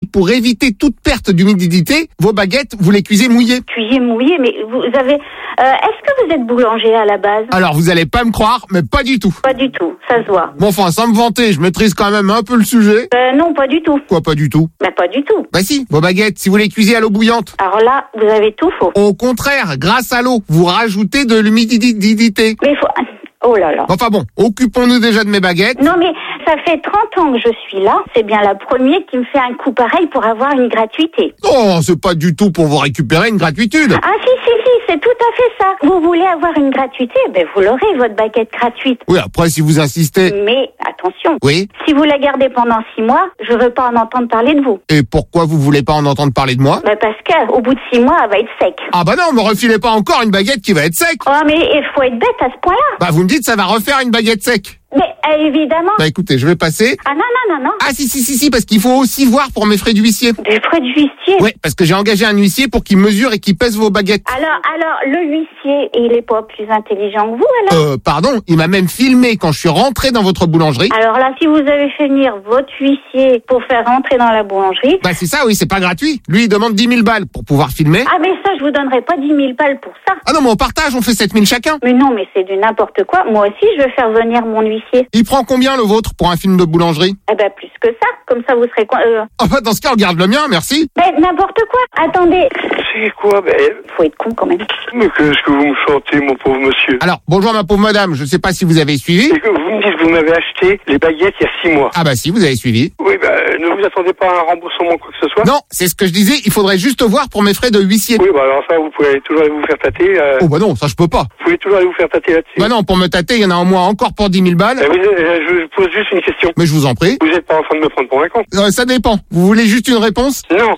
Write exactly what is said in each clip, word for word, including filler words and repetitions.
pour éviter toute perte d'humidité, vos baguettes, vous les cuisez mouillées. Cuisez mouillées, mais vous avez... Euh, est-ce que vous êtes boulanger à la base? Alors, vous allez pas me croire, mais pas du tout. Pas du tout, ça se voit. Bon, enfin, sans me vanter, je maîtrise quand même un peu le sujet. Euh, non, pas du tout. Quoi, pas du tout? Bah, pas du tout. Bah si, vos baguettes, si vous les cuisez à l'eau bouillante. Alors là, vous avez tout faux. Au contraire, grâce à l'eau, vous rajoutez de l'humidité. Mais il faut... Oh là là. Enfin bon, occupons-nous déjà de mes baguettes. Non mais ça fait trente ans que je suis là. C'est bien la première qui me fait un coup pareil pour avoir une gratuité. Oh, c'est pas du tout pour vous récupérer une gratuitude. Ah si, si, si, c'est tout à fait ça. Vous voulez avoir une gratuité, ben vous l'aurez, votre baguette gratuite. Oui, après, si vous insistez. Mais attention. Oui. Si vous la gardez pendant six mois, je veux pas en entendre parler de vous. Et pourquoi vous voulez pas en entendre parler de moi? Ben parce qu'au bout de six mois, elle va être sec. Ah bah non, me refilez pas encore une baguette qui va être sec. Oh mais il faut être bête à ce point-là. Bah vous me dites ça va refaire une baguette sec. Mais euh, évidemment. Bah écoutez, je vais passer. Ah non, non, non, non. Ah si, si, si, si, parce qu'il faut aussi voir pour mes frais d'huissier. Des frais d'huissier? Ouais, parce que j'ai engagé un huissier pour qu'il mesure et qu'il pèse vos baguettes. Alors, alors, le huissier, il est pas plus intelligent que vous, alors? Euh, pardon, il m'a même filmé quand je suis rentré dans votre boulangerie. Alors là, si vous avez fait venir votre huissier pour faire rentrer dans la boulangerie... Bah c'est ça, oui, c'est pas gratuit. Lui, il demande dix mille balles pour pouvoir filmer. Ah mais ça, je vous donnerai pas dix mille balles pour ça. Ah non, mais on partage, on fait sept mille chacun. Mais non, mais c'est du n'importe quoi. Moi aussi, je vais faire venir mon huissier. Il prend combien le vôtre pour un film de boulangerie? Eh ben, plus que ça. Comme ça, vous serez... Euh... Ah bah dans ce cas, regarde le mien, merci. Mais n'importe quoi. Attendez. C'est quoi, ben... Faut être con quand même. Mais qu'est-ce que vous me chantez, mon pauvre monsieur? Alors, bonjour ma pauvre madame, je sais pas si vous avez suivi. Et que vous me dites que vous m'avez acheté les baguettes il y a six mois. Ah bah si, vous avez suivi. Oui, ben, ne vous attendez pas à un remboursement quoi que ce soit? Non, c'est ce que je disais, il faudrait juste voir pour mes frais de huissier. Oui, bah alors ça, vous pouvez toujours aller vous faire tâter. Euh... Oh bah non, ça je peux pas. Vous pouvez toujours aller vous faire tâter là-dessus. Bah non, pour me tâter, il y en a au moins encore pour dix mille balles. Euh, vous, euh, je vous pose juste une question. Mais je vous en prie. Vous êtes pas en train de me prendre pour un con? Euh, ça dépend. Vous voulez juste une réponse? Non.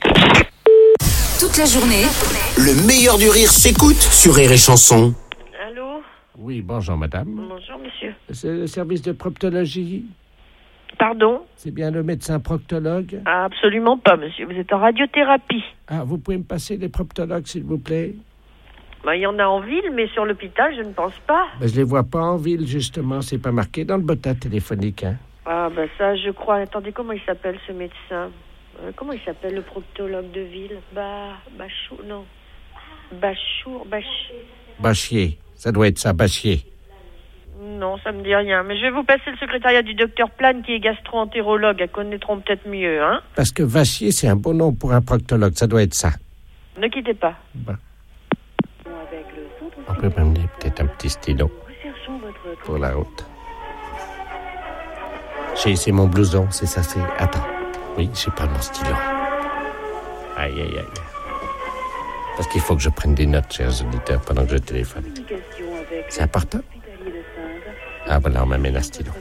Toute la journée, Le meilleur du rire s'écoute sur Rire et Chanson. Allô? Oui, bonjour madame. Bonjour monsieur. C'est le service de proctologie. Pardon? C'est bien le médecin proctologue? Ah, absolument pas monsieur, vous êtes en radiothérapie. Ah, vous pouvez me passer les proctologues s'il vous plaît? Bah, il y en a en ville, mais sur l'hôpital, je ne pense pas. Ben, je les vois pas en ville justement, c'est pas marqué dans le botin téléphonique. Hein. Ah bah ça, je crois. Attendez, comment il s'appelle ce médecin? euh, Comment il s'appelle le proctologue de ville? Bah... Bachou... Non. Bachour... Bach... Bachier, ça doit être ça, Bachier. Non, ça me dit rien. Mais je vais vous passer le secrétariat du docteur Plane, qui est gastro-entérologue. Elles connaîtront peut-être mieux, hein? Parce que Vachier, c'est un beau nom pour un proctologue, ça doit être ça. Ne quittez pas. Ben. On peut m'amener peut-être un petit stylo pour la route. J'ai, c'est mon blouson, c'est ça, c'est... Attends. Oui, j'ai pas mon stylo. Aïe, aïe, aïe. Parce qu'il faut que je prenne des notes, chers auditeurs, pendant que je téléphone. C'est important? Ah, voilà, on m'amène un stylo.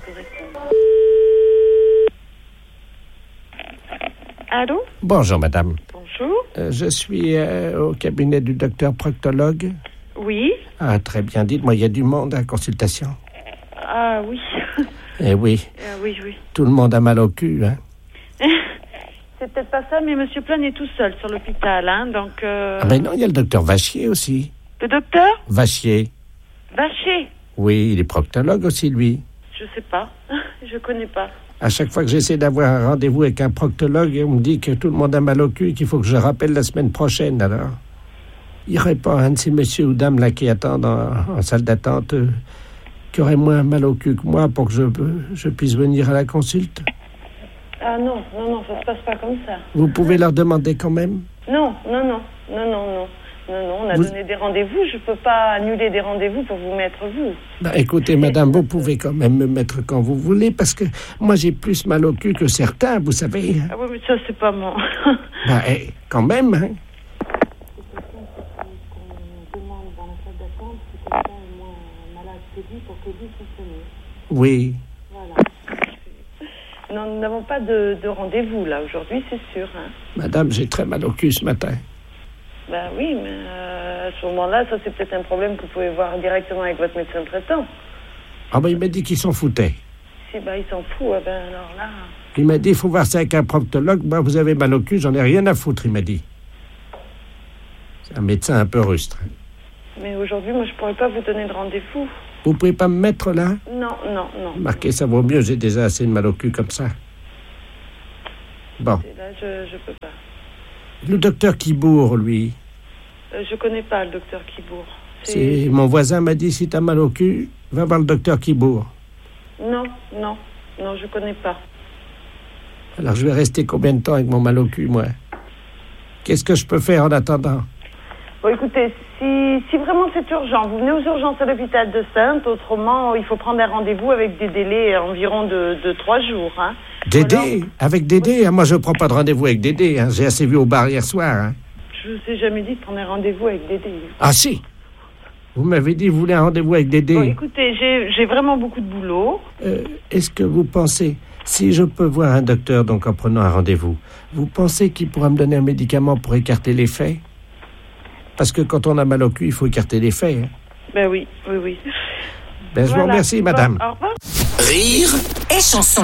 Allô? Bonjour, madame. Bonjour. Euh, je suis euh, au cabinet du docteur proctologue. Oui? Ah, très bien. Dites-moi, il y a du monde à la consultation? Ah, oui. Eh oui. Ah, oui, oui. Tout le monde a mal au cul, hein? C'est peut-être pas ça, mais monsieur Plane est tout seul sur l'hôpital, hein, donc... Euh... Ah ben non, il y a le docteur Vachier aussi. Le docteur? Vachier. Vacher? Oui, il est proctologue aussi, lui. Je sais pas. Je connais pas. À chaque fois que j'essaie d'avoir un rendez-vous avec un proctologue, on me dit que tout le monde a mal au cul et qu'il faut que je rappelle la semaine prochaine, alors. Il n'y aurait pas un de ces messieurs ou dames là qui attendent en, en salle d'attente euh, qui aurait moins mal au cul que moi pour que je, je puisse venir à la consulte? Ah non, non, non, ça se passe pas comme ça. Vous pouvez leur demander quand même? Non, non, non, non, non, non. Non, non, on a vous... donné des rendez-vous. Je peux pas annuler des rendez-vous pour vous mettre vous. Ben, écoutez, madame, vous pouvez quand même me mettre quand vous voulez, parce que moi, j'ai plus mal au cul que certains, vous savez. Ah oui, mais ça, c'est pas moi. Ben, eh, quand même, hein. Oui. Voilà. Non, nous n'avons pas de, de rendez-vous, là, aujourd'hui, c'est sûr. Hein. Madame, j'ai très mal au cul ce matin. Ben oui, mais euh, à ce moment-là, ça, c'est peut-être un problème que vous pouvez voir directement avec votre médecin traitant. Ah ben, il m'a dit qu'il s'en foutait. Si, ben, il s'en fout, eh ben, alors là... Il m'a dit, il faut voir ça avec un proctologue. Ben, vous avez mal au cul, j'en ai rien à foutre, il m'a dit. C'est un médecin un peu rustre. Mais aujourd'hui, moi, je pourrais pas vous donner de rendez-vous. Vous pouvez pas me mettre là? Non, non, non. Marquez, ça vaut mieux, j'ai déjà assez de mal au cul comme ça. Bon. Et là, je je peux pas. Le docteur Kibourg, lui. Euh, je connais pas le docteur Kibourg. C'est... Mon voisin m'a dit, si t'as mal au cul, va voir le docteur Kibourg. Non, non, non, je connais pas. Alors je vais rester combien de temps avec mon mal au cul, moi? Qu'est-ce que je peux faire en attendant? Bon, écoutez, si, si vraiment c'est urgent, vous venez aux urgences à l'hôpital de Saintes. Autrement, il faut prendre un rendez-vous avec des délais environ de, de trois jours. Hein. Dédé? Alors... Avec Dédé? Moi, je ne prends pas de rendez-vous avec Dédé. Hein. J'ai assez vu au bar hier soir. Hein. Je ne vous ai jamais dit de prendre un rendez-vous avec Dédé. Ah si? Vous m'avez dit que vous voulez un rendez-vous avec Dédé. Bon, écoutez, j'ai, j'ai vraiment beaucoup de boulot. Euh, est-ce que vous pensez, si je peux voir un docteur donc en prenant un rendez-vous, vous pensez qu'il pourra me donner un médicament pour écarter les faits? Parce que quand on a mal au cul, il faut écarter les faits. Hein. Ben oui, oui, oui. Ben, je voilà. vous remercie, madame. Bon, au revoir. Rire et chanson.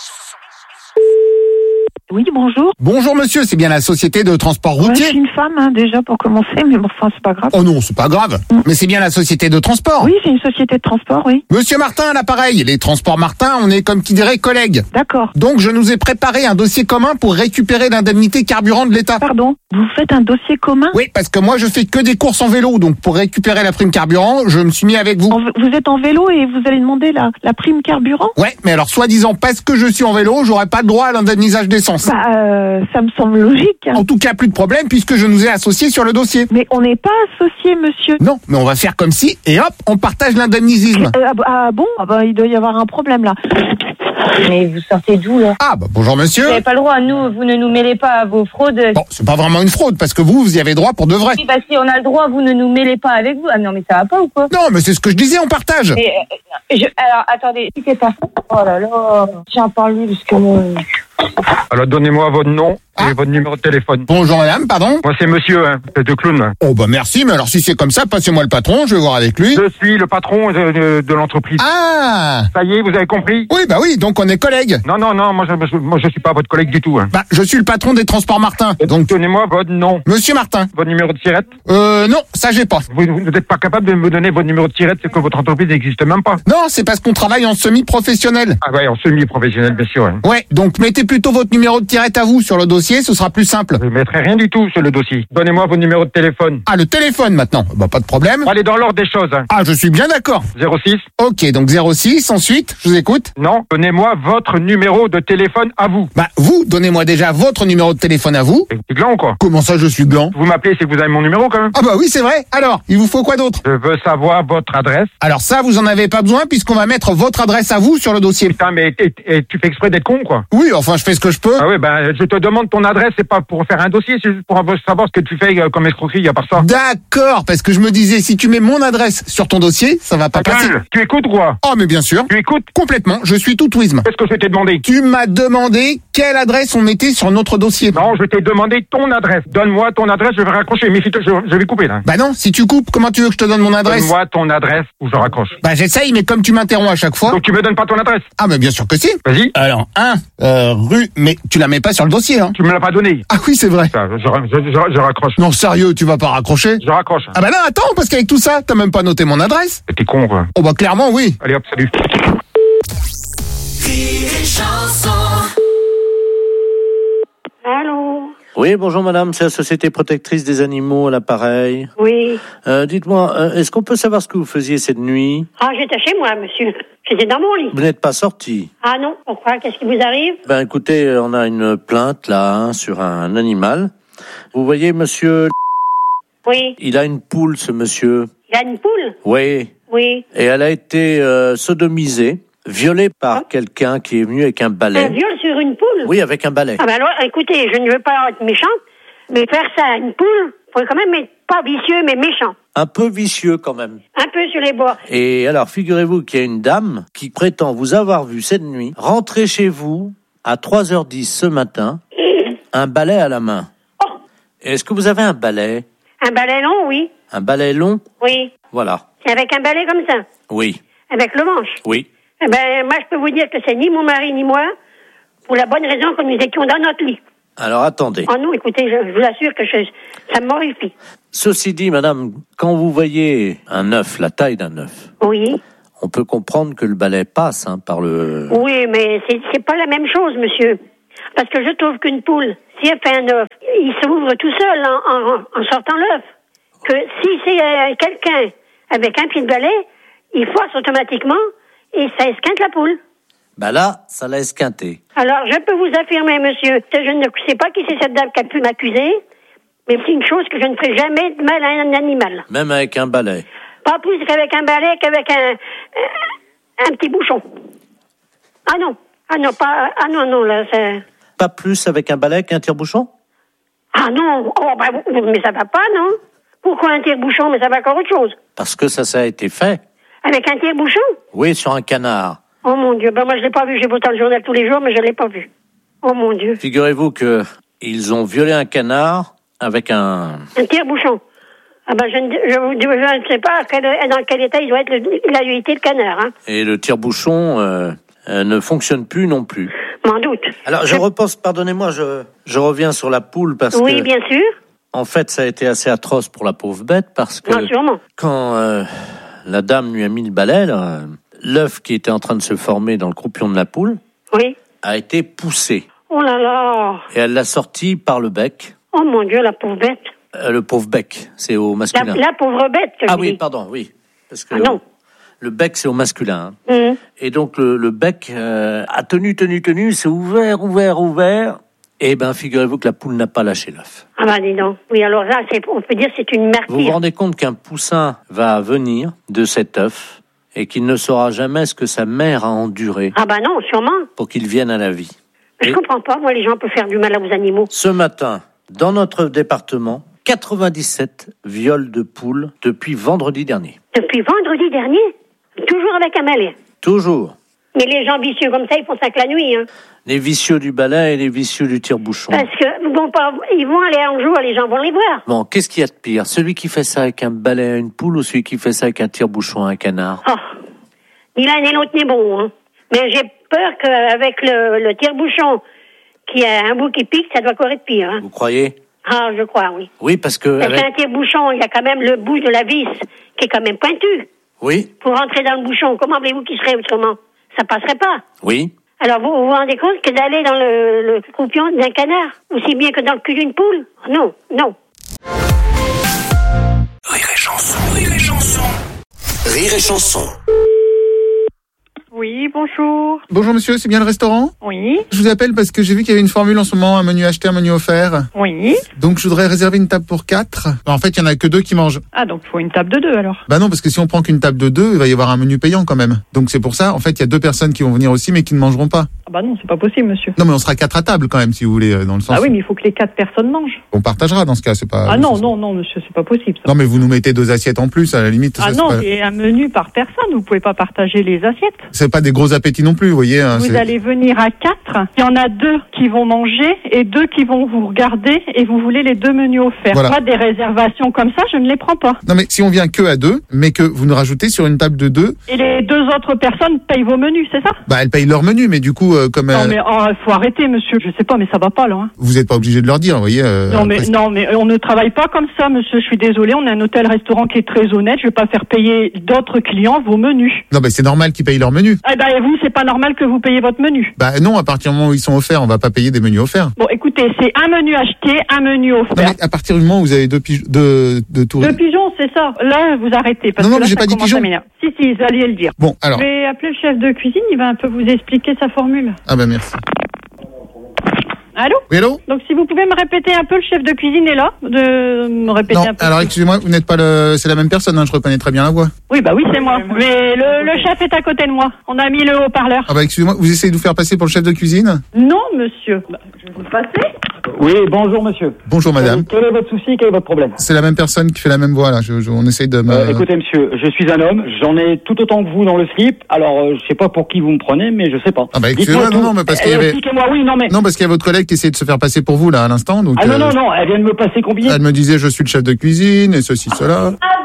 Oui, bonjour. Bonjour monsieur, c'est bien la société de transport Ouais, je routier? suis une femme, hein, déjà, pour commencer, mais bon, enfin, c'est pas grave. Oh non, c'est pas grave. Mm. Mais c'est bien la société de transport. Oui, c'est une société de transport, oui. Monsieur Martin à l'appareil. Les transports Martin, on est comme qui dirait collègues. D'accord. Donc je nous ai préparé un dossier commun pour récupérer l'indemnité carburant de l'État. Pardon, vous faites un dossier commun? Oui, parce que moi je fais que des courses en vélo, donc pour récupérer la prime carburant, je me suis mis avec vous. En- Vous êtes en vélo et vous allez demander la, la prime carburant? Ouais, mais alors soi-disant parce que je suis en vélo, j'aurais pas le droit à l'indemnisage d'essence. Bah, euh, ça me semble logique. Hein. En tout cas, plus de problème puisque je nous ai associés sur le dossier. Mais on n'est pas associés, monsieur. Non, mais on va faire comme si et hop, on partage l'indemnisisme. Euh, ah, bah, ah bon ah bah, il doit y avoir un problème, là. Mais vous sortez d'où, là? Ah bah bonjour monsieur. Vous n'avez pas le droit, nous, vous ne nous mêlez pas à vos fraudes. Bon, c'est pas vraiment une fraude parce que vous, vous y avez droit pour de vrai. Si, bah, si on a le droit, vous ne nous mêlez pas avec vous. Ah non, mais ça va pas ou quoi? Non, mais c'est ce que je disais, on partage. Mais, euh, je, alors, attendez, si c'est pas ça. Oh là là, j'en parle lui parce que moi... Alors, donnez-moi votre nom Ah. et votre numéro de téléphone. Bonjour madame, pardon. Moi, c'est monsieur, hein, de clown. Là. Oh bah merci, mais alors si c'est comme ça, passez-moi le patron, je vais voir avec lui. Je suis le patron de, de, de l'entreprise. Ah. Ça y est, vous avez compris? Oui, bah oui, donc on est collègues. Non, non, non, moi, je, moi, je suis pas votre collègue du tout. Hein. Bah, je suis le patron des transports Martin. Donc, Donnez-moi votre nom, monsieur Martin. votre numéro de tirette. Euh, non, ça j'ai pas. Vous vous n'êtes pas capable de me donner votre numéro de tirette, c'est que votre entreprise n'existe même pas. Non, c'est parce qu'on travaille en semi-professionnel. Ah ouais, en semi-professionnel, bien sûr. Hein. Ouais, donc mettez plutôt votre numéro de tirette à vous sur le dossier, ce sera plus simple. Je ne mettrai rien du tout sur le dossier. Donnez-moi votre numéro de téléphone. Ah, le téléphone maintenant. Bah, pas de problème. Allez dans l'ordre des choses. Hein. Ah, je suis bien d'accord. zéro six. Ok, donc zéro six, ensuite, je vous écoute. Non, donnez-moi votre numéro de téléphone à vous. Bah, vous, donnez-moi déjà votre numéro de téléphone à vous. C'est gland ou quoi? Comment ça, je suis blanc? Vous m'appelez, c'est que vous avez mon numéro quand même. Ah bah oui, c'est vrai. Alors, il vous faut quoi d'autre? Je veux savoir votre adresse. Alors ça, vous en avez pas besoin puisqu'on va mettre votre adresse à vous sur le dossier. Putain, mais et- et tu fais exprès d'être con, quoi. Oui, enfin, je fais ce que je peux. Ah oui, ben, je te demande ton adresse, c'est pas pour faire un dossier, c'est juste pour savoir ce que tu fais euh, comme escroquerie, à part ça. D'accord, parce que je me disais, si tu mets mon adresse sur ton dossier, ça va pas Ta passer. gueule, tu écoutes ou quoi? Oh, mais bien sûr. Tu écoutes? Complètement, je suis tout ouisme. Qu'est-ce que je t'ai demandé? Tu m'as demandé quelle adresse on mettait sur notre dossier. Non, je t'ai demandé ton adresse. Donne-moi ton adresse, je vais raccrocher. Méfie-toi, je, je vais couper, là. Bah non, si tu coupes, comment tu veux que je te donne mon adresse? Donne-moi ton adresse ou je raccroche. Bah j'essaye, mais comme tu m'interromps à chaque fois... Donc tu me donnes pas ton adresse? Ah, mais bien sûr que si. Vas-y. Alors, un, euh, rue... Mais tu la mets pas sur le dossier, hein? Tu me l'as pas donné. Ah oui, c'est vrai. Ça, Je, je, je, je raccroche. Non, sérieux, tu vas pas raccrocher? Je raccroche. Ah bah non, attends, parce qu'avec tout ça, t'as même pas noté mon adresse. T'es con, quoi. Oh bah clairement, oui. Allez hop, salut. Allô? Oui, bonjour madame, c'est la Société Protectrice des Animaux à l'appareil. Oui. Euh, dites-moi, euh, est-ce qu'on peut savoir ce que vous faisiez cette nuit? Ah, j'étais chez moi, monsieur. J'étais dans mon lit. Vous n'êtes pas sorti? Ah non, pourquoi? Qu'est-ce qui vous arrive? Ben écoutez, euh, on a une plainte là hein, sur un animal. Vous voyez monsieur, Oui. il a une poule ce monsieur. Il y a une poule? Oui. Oui. Et elle a été euh, sodomisée, violée par Ah. quelqu'un qui est venu avec un Un balai. viol sur une poule? Oui, avec un balai. Ah ben alors, écoutez, je ne veux pas être méchante, mais faire ça à une poule, faut quand même être pas vicieux, mais méchant. Un peu vicieux quand même. Un peu sur les bords. Et alors, figurez-vous qu'il y a une dame qui prétend vous avoir vu cette nuit rentrer chez vous à trois heures dix ce matin, un balai à la main. Oh, Est-ce que vous avez un balai? un balai long, oui. Un balai long? Oui. Voilà. Avec un balai comme ça. Oui. Avec le manche. Oui. Eh ben, moi, je peux vous dire que c'est ni mon mari ni moi, pour la bonne raison que nous étions dans notre lit. Alors, attendez. Oh non, écoutez, je, je vous assure que je, ça m'horrifie. Ceci dit, madame, quand vous voyez un œuf, la taille d'un œuf, Oui. on peut comprendre que le balai passe hein, par le... Oui, mais c'est, c'est pas la même chose, monsieur. Parce que je trouve qu'une poule, si elle fait un œuf, il s'ouvre tout seul en, en, en sortant l'œuf. Que si c'est euh, quelqu'un avec un pied de balai, il force automatiquement et ça esquinte la poule. Ben là, ça l'a esquinté. Alors, je peux vous affirmer, monsieur, que je ne sais pas qui c'est cette dame qui a pu m'accuser, mais c'est une chose que je ne ferai jamais de mal à un animal. Même avec un balai. Pas plus qu'avec un balai, qu'avec un, un, un petit bouchon. Ah non, ah non, pas, ah non, non, là, c'est... Pas plus avec un balai qu'un tire-bouchon? Ah non, oh, bah, mais ça va pas, non? Pourquoi un tire-bouchon, mais ça va encore autre chose? Parce que ça, ça a été fait. Avec un tire-bouchon? Oui, sur un canard. Oh mon Dieu, ben moi je l'ai pas vu, j'ai pourtant le journal tous les jours, mais je l'ai pas vu. Oh mon Dieu. Figurez-vous que ils ont violé un canard avec un... Un tire-bouchon. Ah ben je ne, je, vous- je ne sais pas quel- dans quel état il doit être, le, il a été le canard, hein. Et le tire-bouchon euh, euh, ne fonctionne plus non plus. M'en doute. Alors, je repose, pardonnez-moi, je, je reviens sur la poule parce Oui, que... bien sûr. En fait, ça a été assez atroce pour la pauvre bête parce que... Non, sûrement. Quand euh, la dame lui a mis le balai, là, l'œuf qui était en train de se former dans le croupion de la poule Oui. a été poussé. Oh là là. Et elle l'a sorti par le bec. Oh mon Dieu, la pauvre bête. Euh, le pauvre bec, c'est au La, masculin. la pauvre bête, que ah je oui, dis. pardon, oui. Parce que Ah non. le bec, c'est au masculin. hein. Mhm. Et donc, le, le bec euh, a tenu, tenu, tenu, c'est ouvert, ouvert, ouvert. Et ben, figurez-vous que la poule n'a pas lâché l'œuf. Ah bah dis donc. Oui, alors là, c'est, on peut dire que c'est une Vous vous martyre. rendez compte qu'un poussin va venir de cet œuf et qu'il ne saura jamais ce que sa mère a enduré Ah bah non, sûrement. pour qu'il vienne à la vie. Je Et comprends pas, moi, les gens peuvent faire du mal aux animaux. ce matin, dans notre département, quatre-vingt-dix-sept viols de poules depuis vendredi dernier. Depuis vendredi dernier, toujours avec un balai. Toujours. Mais les gens vicieux comme ça, ils font ça que la nuit, hein. Les vicieux du balai et les vicieux du tire-bouchon. Parce que, ils vont pas, ils vont aller en jour, les gens vont les voir. Bon, qu'est-ce qu'il y a de pire? Celui qui fait ça avec un balai à une poule ou celui qui fait ça avec un tire-bouchon à un canard? Oh. Ni l'un ni l'autre n'est bon, hein. Mais j'ai peur qu'avec le, le tire-bouchon, qui a un bout qui pique, ça doit encore être pire, hein. Vous croyez? Ah, je crois, oui. Oui, parce que... Parce avec- qu'un tire-bouchon, il y a quand même le bout de la vis, qui est quand même pointu. Oui, Pour rentrer dans le bouchon, comment voulez-vous qu'il serait autrement? Ça passerait pas. oui. Alors, vous vous rendez compte que d'aller dans le, le croupion d'un canard, aussi bien que dans le cul d'une poule? Non, non. Rire et chanson, rire et chanson. Rire et chanson. Oui, bonjour. Bonjour monsieur, c'est bien le restaurant? Oui, Je vous appelle parce que j'ai vu qu'il y avait une formule en ce moment, un menu acheté, un menu offert. oui. Donc je voudrais réserver une table pour quatre. En fait, il y en a que deux qui mangent. Ah, donc il faut une table de deux alors. Bah non, parce que si on prend qu'une table de deux, il va y avoir un menu payant quand même. Donc c'est pour ça, en fait, il y a deux personnes qui vont venir aussi, mais qui ne mangeront pas. Ah bah non, c'est pas possible, monsieur. Non, mais on sera quatre à table quand même, si vous voulez, euh, dans le sens. Ah oui, mais il faut que les quatre personnes mangent. On partagera dans ce cas, c'est pas. Ah non, non, non, monsieur, c'est pas possible. Ça. Non, mais vous nous mettez deux assiettes en plus, à la limite. Ah ça, non, c'est pas... c'est un menu par personne, vous pouvez pas partager les assiettes. c'est pas des gros appétits non plus, vous voyez. hein, Vous c'est- allez venir à quatre, il y en a deux qui vont manger et deux qui vont vous regarder et vous voulez les deux menus offerts. Voilà. Moi, des réservations comme ça, je ne les prends pas. Non, mais si on vient que à deux, mais que vous nous rajoutez sur une table de deux, Et les deux autres personnes payent vos menus, c'est ça? bah elles payent leur menu, mais du coup, euh, comme Non euh, mais oh, faut arrêter, monsieur. Je sais pas, mais ça va pas là. Hein. vous n'êtes pas obligé de leur dire, vous voyez. euh, Non mais après, non mais on ne travaille pas comme ça, monsieur. Je suis désolée. On est un hôtel-restaurant qui est très honnête. Je vais pas faire payer d'autres clients vos menus. Non, mais c'est normal qu'ils payent leur menu. Eh ben vous, c'est pas normal que vous payiez votre menu. Bah non, à partir du moment où ils sont offerts, on va pas payer des menus offerts. Bon, écoutez, c'est un menu acheté, un menu offert. Non, mais à partir du moment où vous avez deux pigeons, de, de tours. Deux pigeons, c'est ça. Là, vous arrêtez. Parce Non, non, que là, mais j'ai ça pas dit commence pigeons. à m'énerver. Si, si, vous alliez le dire. Bon, alors. Je vais appeler le chef de cuisine. Il va un peu vous expliquer sa formule. Ah bah merci. Allô? Oui, allô? Donc, si vous pouvez me répéter un peu, le chef de cuisine est là. De me répéter Non, un peu. alors excusez-moi, vous n'êtes pas le, c'est la même personne, hein, je reconnais très bien la voix. Oui, bah oui, c'est moi. Mais le, le chef est à côté de moi. On a mis le haut-parleur. Ah bah excusez-moi, vous essayez de vous faire passer pour le chef de cuisine? Non, monsieur. Bah, je vais vous le passer. Oui, bonjour monsieur. Bonjour madame. Quel est votre souci, quel est votre problème? C'est la même personne qui fait la même voix là, je, je- on essaye de me... Euh, écoutez monsieur, je suis un homme, j'en ai tout autant que vous dans le slip, alors euh, je sais pas pour qui vous me prenez, mais je sais pas. Ah bah Dites-moi excusez-moi, non, tout. non, mais parce qu'il y Eh, avait... Expliquez-moi, oui, non mais... Non, parce qu'il y a votre collègue qui essayait de se faire passer pour vous là à l'instant, donc... Ah non, euh, non, non, elle vient de me passer combien? Elle me disait je suis le chef de cuisine et ceci, cela. Avec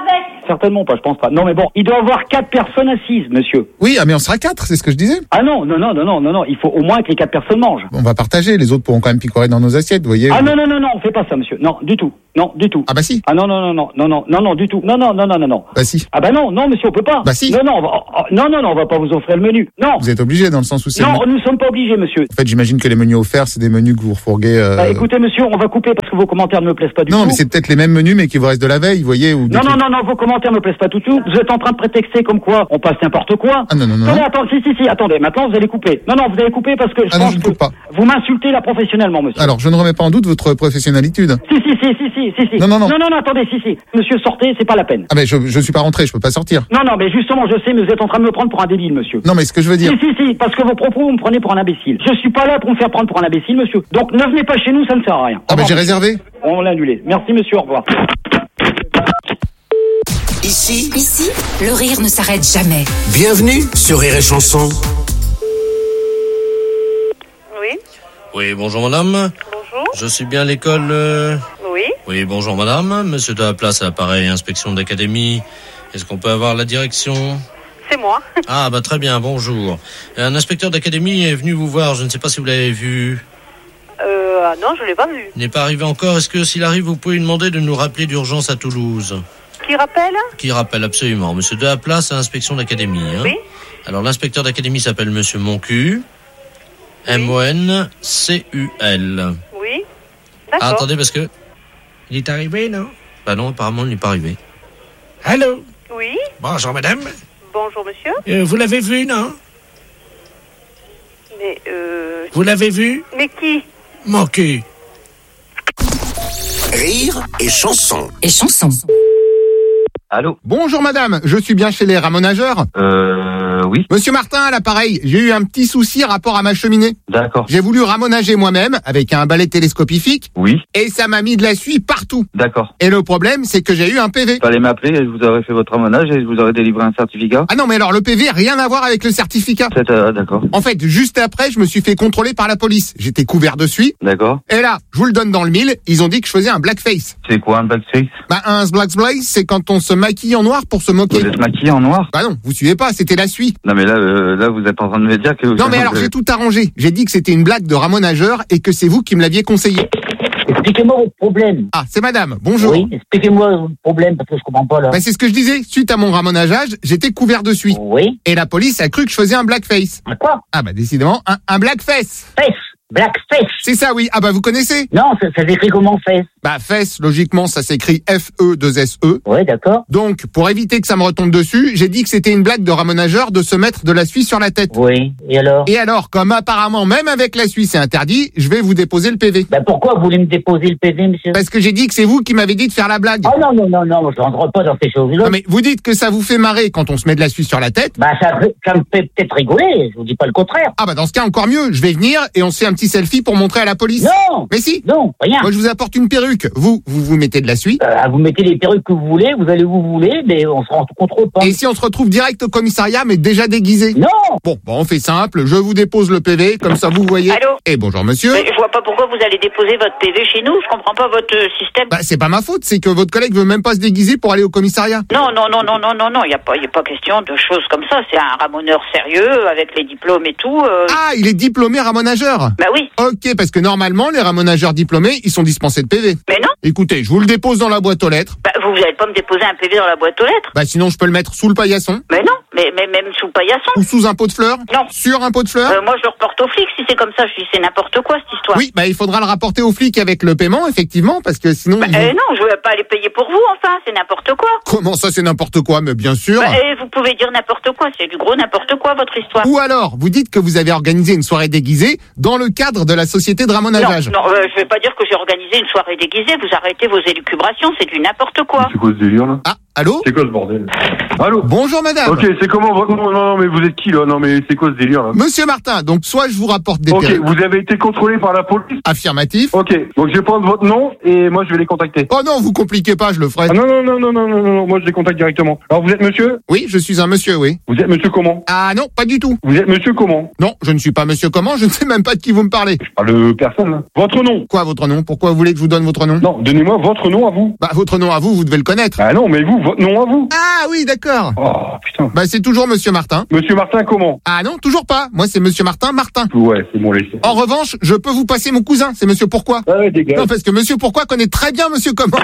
certainement pas, je pense pas. Non, mais bon, il doit y avoir quatre personnes assises, monsieur. Oui, ah, mais on sera quatre, c'est ce que je disais. Ah non, non, non, non, non, non, non, il faut au moins que les quatre personnes mangent. On va partager, les autres pourront quand même picorer dans nos assiettes, vous voyez. Ah non, non, non, non, on fait pas ça, monsieur. Non, du tout. Non, du tout. Ah bah si. Ah non, non, non, non, non, non, non, non, du tout. Non, non, non, non, non, non. Bah si. Ah bah non, non, monsieur, on peut pas. Bah si. Non, non, on va, oh, non, non, non, on va pas vous offrir le menu. Non. Vous êtes obligé dans le sens où c'est... Non, nous sommes pas obligés, monsieur. En fait, j'imagine que les menus offerts, c'est des menus que vous refourguez... Euh... Bah, écoutez, monsieur, on va couper parce que vos commentaires ne me plaisent pas du non, tout. Non, mais c'est peut-être les mêmes menus, mais qui vous restent de la veille, vous voyez, ou... Non, non, non, non, vos commentaires me plaisent pas du tout. Vous êtes en train de prétexter comme quoi on passe n'importe quoi. Ah non, non, non. Attendez, attendez, si, si, si, attendez, maintenant vous allez couper. Non, non, vous allez couper parce que je ah pense non, je ne que coupe pas. Vous m'insultez là professionnellement, monsieur. Alors, je ne remets pas en doute votre professionnalité. Si, si, si, si, si, si, si. Non, non, non. Non, non, non, attendez, si, si. Monsieur, sortez, c'est pas la peine. Ah, mais je, je suis pas rentré, je peux pas sortir. Non, non, mais justement, je sais, mais vous êtes en train de me prendre pour un débile, monsieur. Non, mais ce que je veux dire... Si, si, si, parce que vos propos, vous me prenez pour un imbécile. Je suis pas là pour me faire prendre pour un imbécile, monsieur. Donc, ne venez pas chez nous, ça ne sert à rien. Ah, mais j'ai réservé. On l'a annulé. Merci, monsieur, au revoir. Ici, Ici, le rire ne s'arrête jamais. Bienvenue sur Rire et Chanson. Oui. Oui, bonjour madame. Bonjour. Je suis bien à l'école. Euh... Oui. Oui, bonjour madame. Monsieur de la place à l'appareil, inspection d'académie. Est-ce qu'on peut avoir la direction ? C'est moi. Ah, bah très bien, bonjour. Un inspecteur d'académie est venu vous voir, je ne sais pas si vous l'avez vu. Euh, ah non, je l'ai pas vu. Il n'est pas arrivé encore. Est-ce que s'il arrive, vous pouvez lui demander de nous rappeler d'urgence à Toulouse ? Qui rappelle ? Qui rappelle, absolument. Monsieur de la place à inspection d'académie. Hein. Oui. Alors, l'inspecteur d'académie s'appelle Monsieur Moncu. Oui. M O N C U L. Oui. D'accord. Ah, attendez, parce que... Il est arrivé, non ? Bah non, apparemment, il n'est pas arrivé. Allô ? Oui. Bonjour, madame. Bonjour, monsieur. Euh, vous l'avez vu, non ? Mais, euh... Vous l'avez vu ? Mais qui ? Moncu. Rire et chanson. Et chanson. Allô ? Bonjour madame, je suis bien chez les ramonageurs ? Euh, oui. Monsieur Martin, à l'appareil, j'ai eu un petit souci rapport à ma cheminée. D'accord. J'ai voulu ramonager moi-même avec un balai télescopifique. Oui. Et ça m'a mis de la suie partout. D'accord. Et le problème, c'est que j'ai eu un P V. Fallait m'appeler, je vous aurais fait votre ramonage et je vous aurais délivré un certificat. Ah non, mais alors le P V, rien à voir avec le certificat. C'est, euh, d'accord. En fait, juste après, je me suis fait contrôler par la police. J'étais couvert de suie. D'accord. Et là, je vous le donne dans le mille, ils ont dit que je faisais un blackface. C'est quoi un blackface ? Bah un blackface, c'est quand on se maquille en noir pour se moquer. Vous êtes maquillé en noir ? Bah non, vous suivez pas, c'était la suie. Non mais là, euh, là vous êtes en train de me dire que... Non mais alors j'ai tout arrangé. J'ai dit que c'était une blague de ramonageur et que c'est vous qui me l'aviez conseillé. Expliquez-moi votre problème. Ah, c'est madame, bonjour. Oui, expliquez-moi votre problème parce que je comprends pas là. Bah c'est ce que je disais, suite à mon ramonageage, j'étais couvert de suie. Oui. Et la police a cru que je faisais un blackface. Un quoi ? Ah bah décidément, un, un blackface. Fesse. Blackface. C'est ça, oui. Ah bah vous connaissez ? Non, ça, ça s'écrit comment, fesse ? Bah fesse, logiquement, ça s'écrit F E deux S E. Oui, d'accord. Donc, pour éviter que ça me retombe dessus, j'ai dit que c'était une blague de ramonageur de se mettre de la suie sur la tête. Oui, et alors ? Et alors, comme apparemment, même avec la suie, c'est interdit, je vais vous déposer le P V. Bah pourquoi vous voulez me déposer le P V, monsieur ? Parce que j'ai dit que c'est vous qui m'avez dit de faire la blague. Oh non, non, non, non, je rentre pas dans ces choses-là. Non mais vous dites que ça vous fait marrer quand on se met de la suie sur la tête. Bah ça, ça me fait peut-être rigoler, je vous dis pas le contraire. Ah bah dans ce cas, encore mieux, je vais venir et on se fait un petit selfie pour montrer à la police. Non. Mais si. Non, rien. Moi je vous apporte une perruque. Vous, vous vous mettez de la suie. Euh, vous mettez les perruques que vous voulez, vous allez où vous voulez, mais on se rend contrôle pas. Et si on se retrouve direct au commissariat, mais déjà déguisé? Non. Bon, bon, on fait simple. Je vous dépose le P V, comme ça vous voyez. Allô? Et bonjour monsieur. Mais je vois pas pourquoi vous allez déposer votre P V chez nous. Je comprends pas votre euh, système. Bah c'est pas ma faute, c'est que votre collègue veut même pas se déguiser pour aller au commissariat. Non, non, non, non, non, non, non. Il y a pas, y a pas question de choses comme ça. C'est un ramoneur sérieux avec les diplômes et tout. Euh... Ah, il est diplômé ramonageur. Bah oui. Ok, parce que normalement les ramonageurs diplômés, ils sont dispensés de P V. Mais non. Écoutez, je vous le dépose dans la boîte aux lettres. Bah vous allez pas me déposer un P V dans la boîte aux lettres. Bah sinon je peux le mettre sous le paillasson. Mais non, mais, mais même sous le paillasson. Ou sous un pot de fleurs. Non. Sur un pot de fleurs. Euh, moi je le reporte aux flics si c'est comme ça. Je dis c'est n'importe quoi cette histoire. Oui, bah il faudra le rapporter aux flics avec le paiement, effectivement, parce que sinon. Bah, ils... euh, non, je vais pas les payer pour vous. Enfin, c'est n'importe quoi. Comment ça, c'est n'importe quoi? Mais bien sûr. Bah, euh, vous pouvez dire n'importe quoi. C'est du gros n'importe quoi votre histoire. Ou alors, vous dites que vous avez organisé une soirée déguisée dans le cadre de la société de ramonageage. Non, non, euh, je vais pas dire que j'ai organisé une soirée déguisée. Vous arrêtez vos élucubrations. C'est du n'importe quoi. C'est quoi ce délire là? Ah, allô? C'est quoi ce bordel? Allô? Bonjour madame. Ok, c'est comment votre nom? Non, non, mais vous êtes qui là? Non, mais c'est quoi ce délire là? Monsieur Martin, donc soit je vous rapporte des Ok, perruques. vous avez été contrôlé par la police? Affirmatif. Ok, donc je vais prendre votre nom et moi je vais les contacter. Oh non, vous compliquez pas, je le ferai. Ah non, non, non, non, non, non, non, non, moi je les contacte directement. Alors vous êtes monsieur? Oui, je suis un monsieur, oui. Vous êtes monsieur comment? Ah non, pas du tout. Vous êtes monsieur comment? Non, je ne suis pas monsieur comment, je ne sais même pas de qui vous me parlez. Je parle de personne là. Votre nom? Quoi, votre nom? Pourquoi vous voulez que je vous donne votre nom? Non, donnez-moi votre nom à vous. Bah, votre nom à vous, vous devez le connaître. Ah non, mais vous, votre nom à vous. Ah oui, d'accord. Oh, putain. Bah, c'est toujours Monsieur Martin. Monsieur Martin, comment? Ah non, toujours pas. Moi, c'est Monsieur Martin Martin. Ouais, c'est bon, laissez. En revanche, je peux vous passer mon cousin, c'est Monsieur Pourquoi. Ah ouais, dégage. Non, parce que Monsieur Pourquoi connaît très bien Monsieur Comment.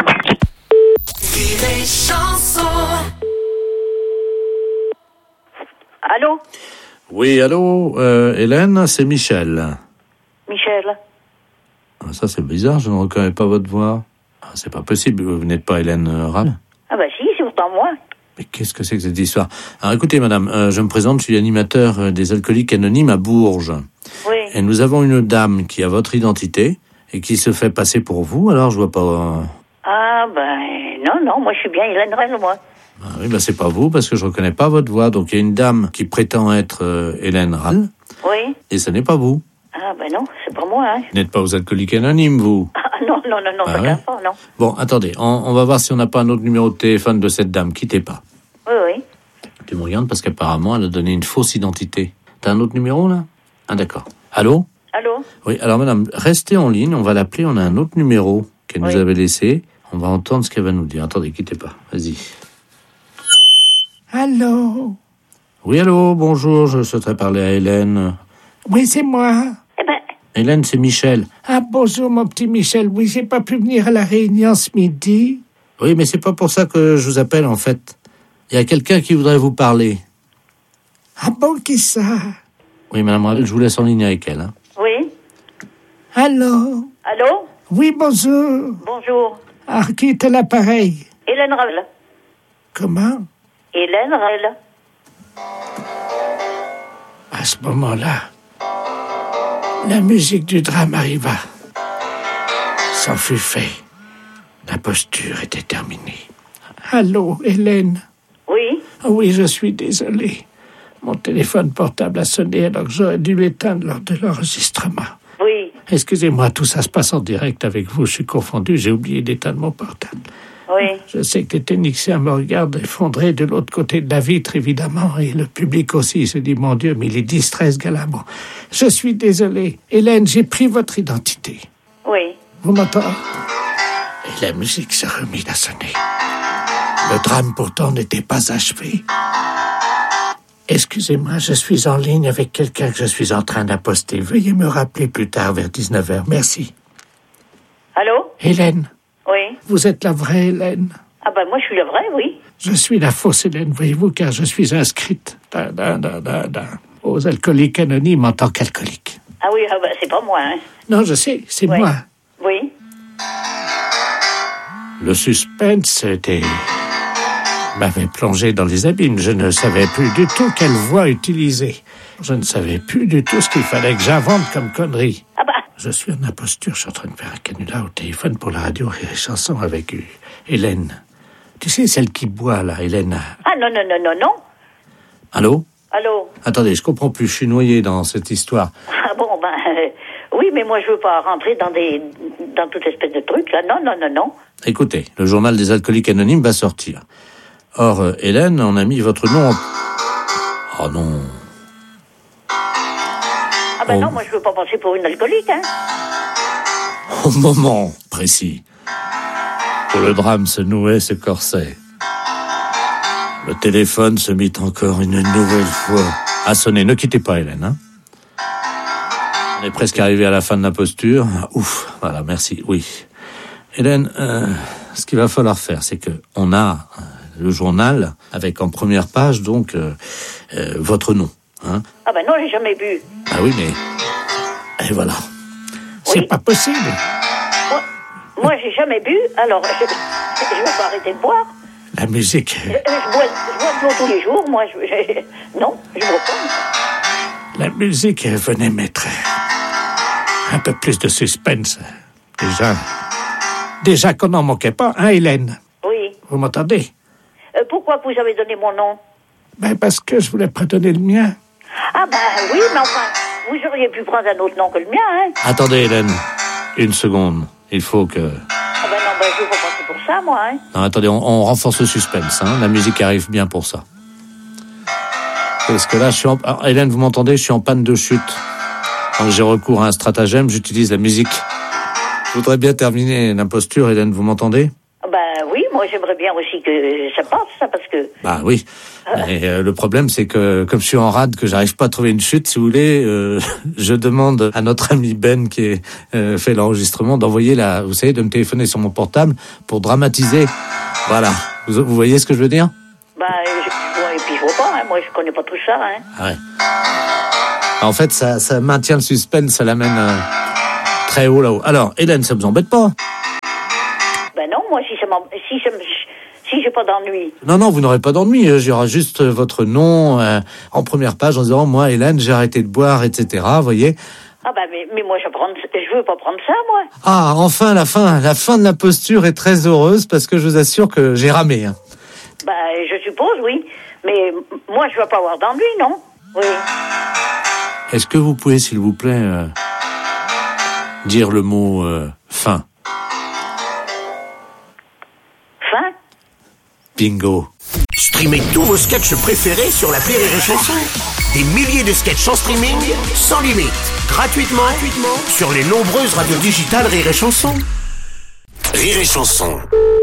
Allô? Oui, allô, euh, Hélène, c'est Michel. Michel? Ah, ça, c'est bizarre, je ne reconnais pas votre voix. Ah, c'est pas possible, vous n'êtes pas Hélène euh, Ral? Ah bah si, c'est pourtant moi. Mais qu'est-ce que c'est que cette histoire? Alors écoutez, madame, euh, je me présente, je suis animateur euh, des Alcooliques Anonymes à Bourges. Oui. Et nous avons une dame qui a votre identité et qui se fait passer pour vous, alors je vois pas... Euh... Ah ben non, non, moi je suis bien Hélène Rel, moi. Ah oui, ben c'est pas vous, parce que je reconnais pas votre voix. Donc il y a une dame qui prétend être euh, Hélène Ral. Oui. Et ce n'est pas vous. Ah ben non, c'est pas moi, hein. Vous n'êtes pas aux Alcooliques Anonymes, vous? Ah non, non, non, non, Ah ça ouais. garde pas, non. Bon, attendez, on, on va voir si on n'a pas un autre numéro de téléphone de cette dame. Quittez pas. Oui, oui. Tu me regardes parce qu'apparemment, elle a donné une fausse identité. T'as un autre numéro, là? Ah, d'accord. Allô? Allô? Oui, alors madame, restez en ligne, on va l'appeler, on a un autre numéro qu'elle nous Oui. avait laissé. On va entendre ce qu'elle va nous dire. Attendez, quittez pas. Vas-y. Allô? Oui, allô, bonjour, je souhaiterais parler à Hélène. Oui, c'est moi. Eh ben, Hélène, c'est Michel. Ah, bonjour, mon petit Michel. Oui, j'ai pas pu venir à la réunion ce midi. Oui, mais c'est pas pour ça que je vous appelle, en fait. Il y a quelqu'un qui voudrait vous parler. Ah bon, qui ça? Oui, madame Rel, je vous laisse en ligne avec elle. Hein. oui. Allô? Allô? Oui, bonjour. Bonjour. Ah, qui est à l'appareil? Hélène Rel. Comment? Hélène Rel. À ce moment-là, la musique du drame arriva. C'en fut fait. La posture était terminée. Allô, Hélène? Oui. Ah oui, je suis désolé. Mon téléphone portable a sonné alors que j'aurais dû l'éteindre lors de l'enregistrement. Oui. Excusez-moi, tout ça se passe en direct avec vous. Je suis confondu, j'ai oublié d'éteindre mon portable. Oui. Je sais que les techniciens me regardent effondrés de l'autre côté de la vitre, évidemment, et le public aussi. Il se dit, mon Dieu, mais il est distrait, ce gars-là. Bon, je suis désolé. Hélène, j'ai pris votre identité. Oui. Vous m'entendez? Et la musique s'est remise à sonner. Le drame, pourtant, n'était pas achevé. Excusez-moi, je suis en ligne avec quelqu'un que je suis en train d'apposter. Veuillez me rappeler plus tard, vers dix-neuf heures. Merci. Allô? Hélène, Oui. vous êtes la vraie Hélène? Ah ben moi je suis la vraie, oui. Je suis la fausse Hélène, voyez-vous, car je suis inscrite dans, dans, dans, dans, dans, aux Alcooliques Anonymes en tant qu'alcoolique. Ah oui, ah ben, c'est pas moi, hein. Non, je sais, c'est Oui. moi. Oui. Le suspense était... m'avait plongé dans les abîmes. Je ne savais plus du tout quelle voix utiliser. Je ne savais plus du tout ce qu'il fallait que j'invente comme connerie. Ah bah. Je suis en imposture, je suis en train de faire un canular au téléphone pour la radio et les chansons avec euh, Hélène. Tu sais, celle qui boit, là, Hélène. Ah non, non, non, non, non. Allô? Allô? Attendez, je comprends plus, je suis noyé dans cette histoire. Ah bon, ben, euh, oui, mais moi je veux pas rentrer dans des, dans toute espèce de trucs, là. Non, non, non, non. Écoutez, le journal des Alcooliques Anonymes va sortir. Or, euh, Hélène, on a mis votre nom en... Oh non. Ah ben Oh. non, moi je veux pas passer pour une alcoolique, hein. Au moment précis où le drame se nouait ce corset, le téléphone se mit encore une nouvelle fois à sonner. Ne quittez pas, Hélène. Hein. On est presque arrivé à la fin de la posture. Ouf, voilà, merci. Oui. Hélène, euh, ce qu'il va falloir faire, c'est que on a euh, le journal avec en première page, donc, euh, euh, votre nom. Hein. Ah ben non, j'ai jamais bu. Ah oui, mais... Et voilà. C'est pas possible. Moi, moi j'ai jamais bu, alors je, je vais pas arrêter de boire. La musique... Je, je bois, je bois de l'eau tous les jours, moi. Je, je- non, je bois pas. La musique venait mettre un peu plus de suspense. Déjà... Déjà qu'on n'en manquait pas, hein, Hélène? Oui. Vous m'entendez? Euh, pourquoi vous avez donné mon nom? Ben, parce que je voulais pas donner le mien. Ah ben oui, mais enfin, vous auriez pu prendre un autre nom que le mien, hein. Attendez, Hélène. Une seconde. Il faut que... Ah ben non, ben je veux pas passer pour ça, moi, hein. Non, attendez, on, on renforce le suspense. Hein. La musique arrive bien pour ça. Parce que là, je suis en... Ah, Hélène, vous m'entendez? Je suis en panne de chute. Donc j'ai recours à un stratagème, j'utilise la musique. Je voudrais bien terminer l'imposture, Hélène, vous m'entendez? Ben oui, moi j'aimerais bien aussi que ça passe, ça, parce que... Bah oui. Mais, euh, le problème, c'est que comme je suis en rade, que j'arrive pas à trouver une chute, si vous voulez, euh, je demande à notre ami Ben qui a euh, fait l'enregistrement d'envoyer la, vous savez, de me téléphoner sur mon portable pour dramatiser. Voilà. Vous, vous voyez ce que je veux dire? Bah, je, ouais, et puis je vois pas, hein, moi je connais pas tout ça, hein. Ah ouais. En fait, ça, ça maintient le suspense, ça l'amène euh, très haut là-haut. Alors, Hélène, ça vous embête pas? Ben non, moi si ça m'en... si ça me... si j'ai pas d'ennui. Non, non, vous n'aurez pas d'ennui. Il y aura juste votre nom euh, en première page en disant « Moi, Hélène, j'ai arrêté de boire, et cetera » Vous voyez? Ah ben, mais, mais moi je, prends... je veux pas prendre ça, moi. Ah, enfin, la fin. La fin de la posture est très heureuse parce que je vous assure que j'ai ramé. Hein. Ben, je suppose, oui. Mais moi, je veux pas avoir d'ennui, non? Oui. Est-ce que vous pouvez, s'il vous plaît, euh, dire le mot euh, « fin » ? Fin? Bingo. Streamez tous vos sketchs préférés sur l'appli Rire et Chanson. Des milliers de sketchs en streaming, sans limite, gratuitement, gratuitement sur les nombreuses radios digitales Rire et Chanson. Rire et Chanson.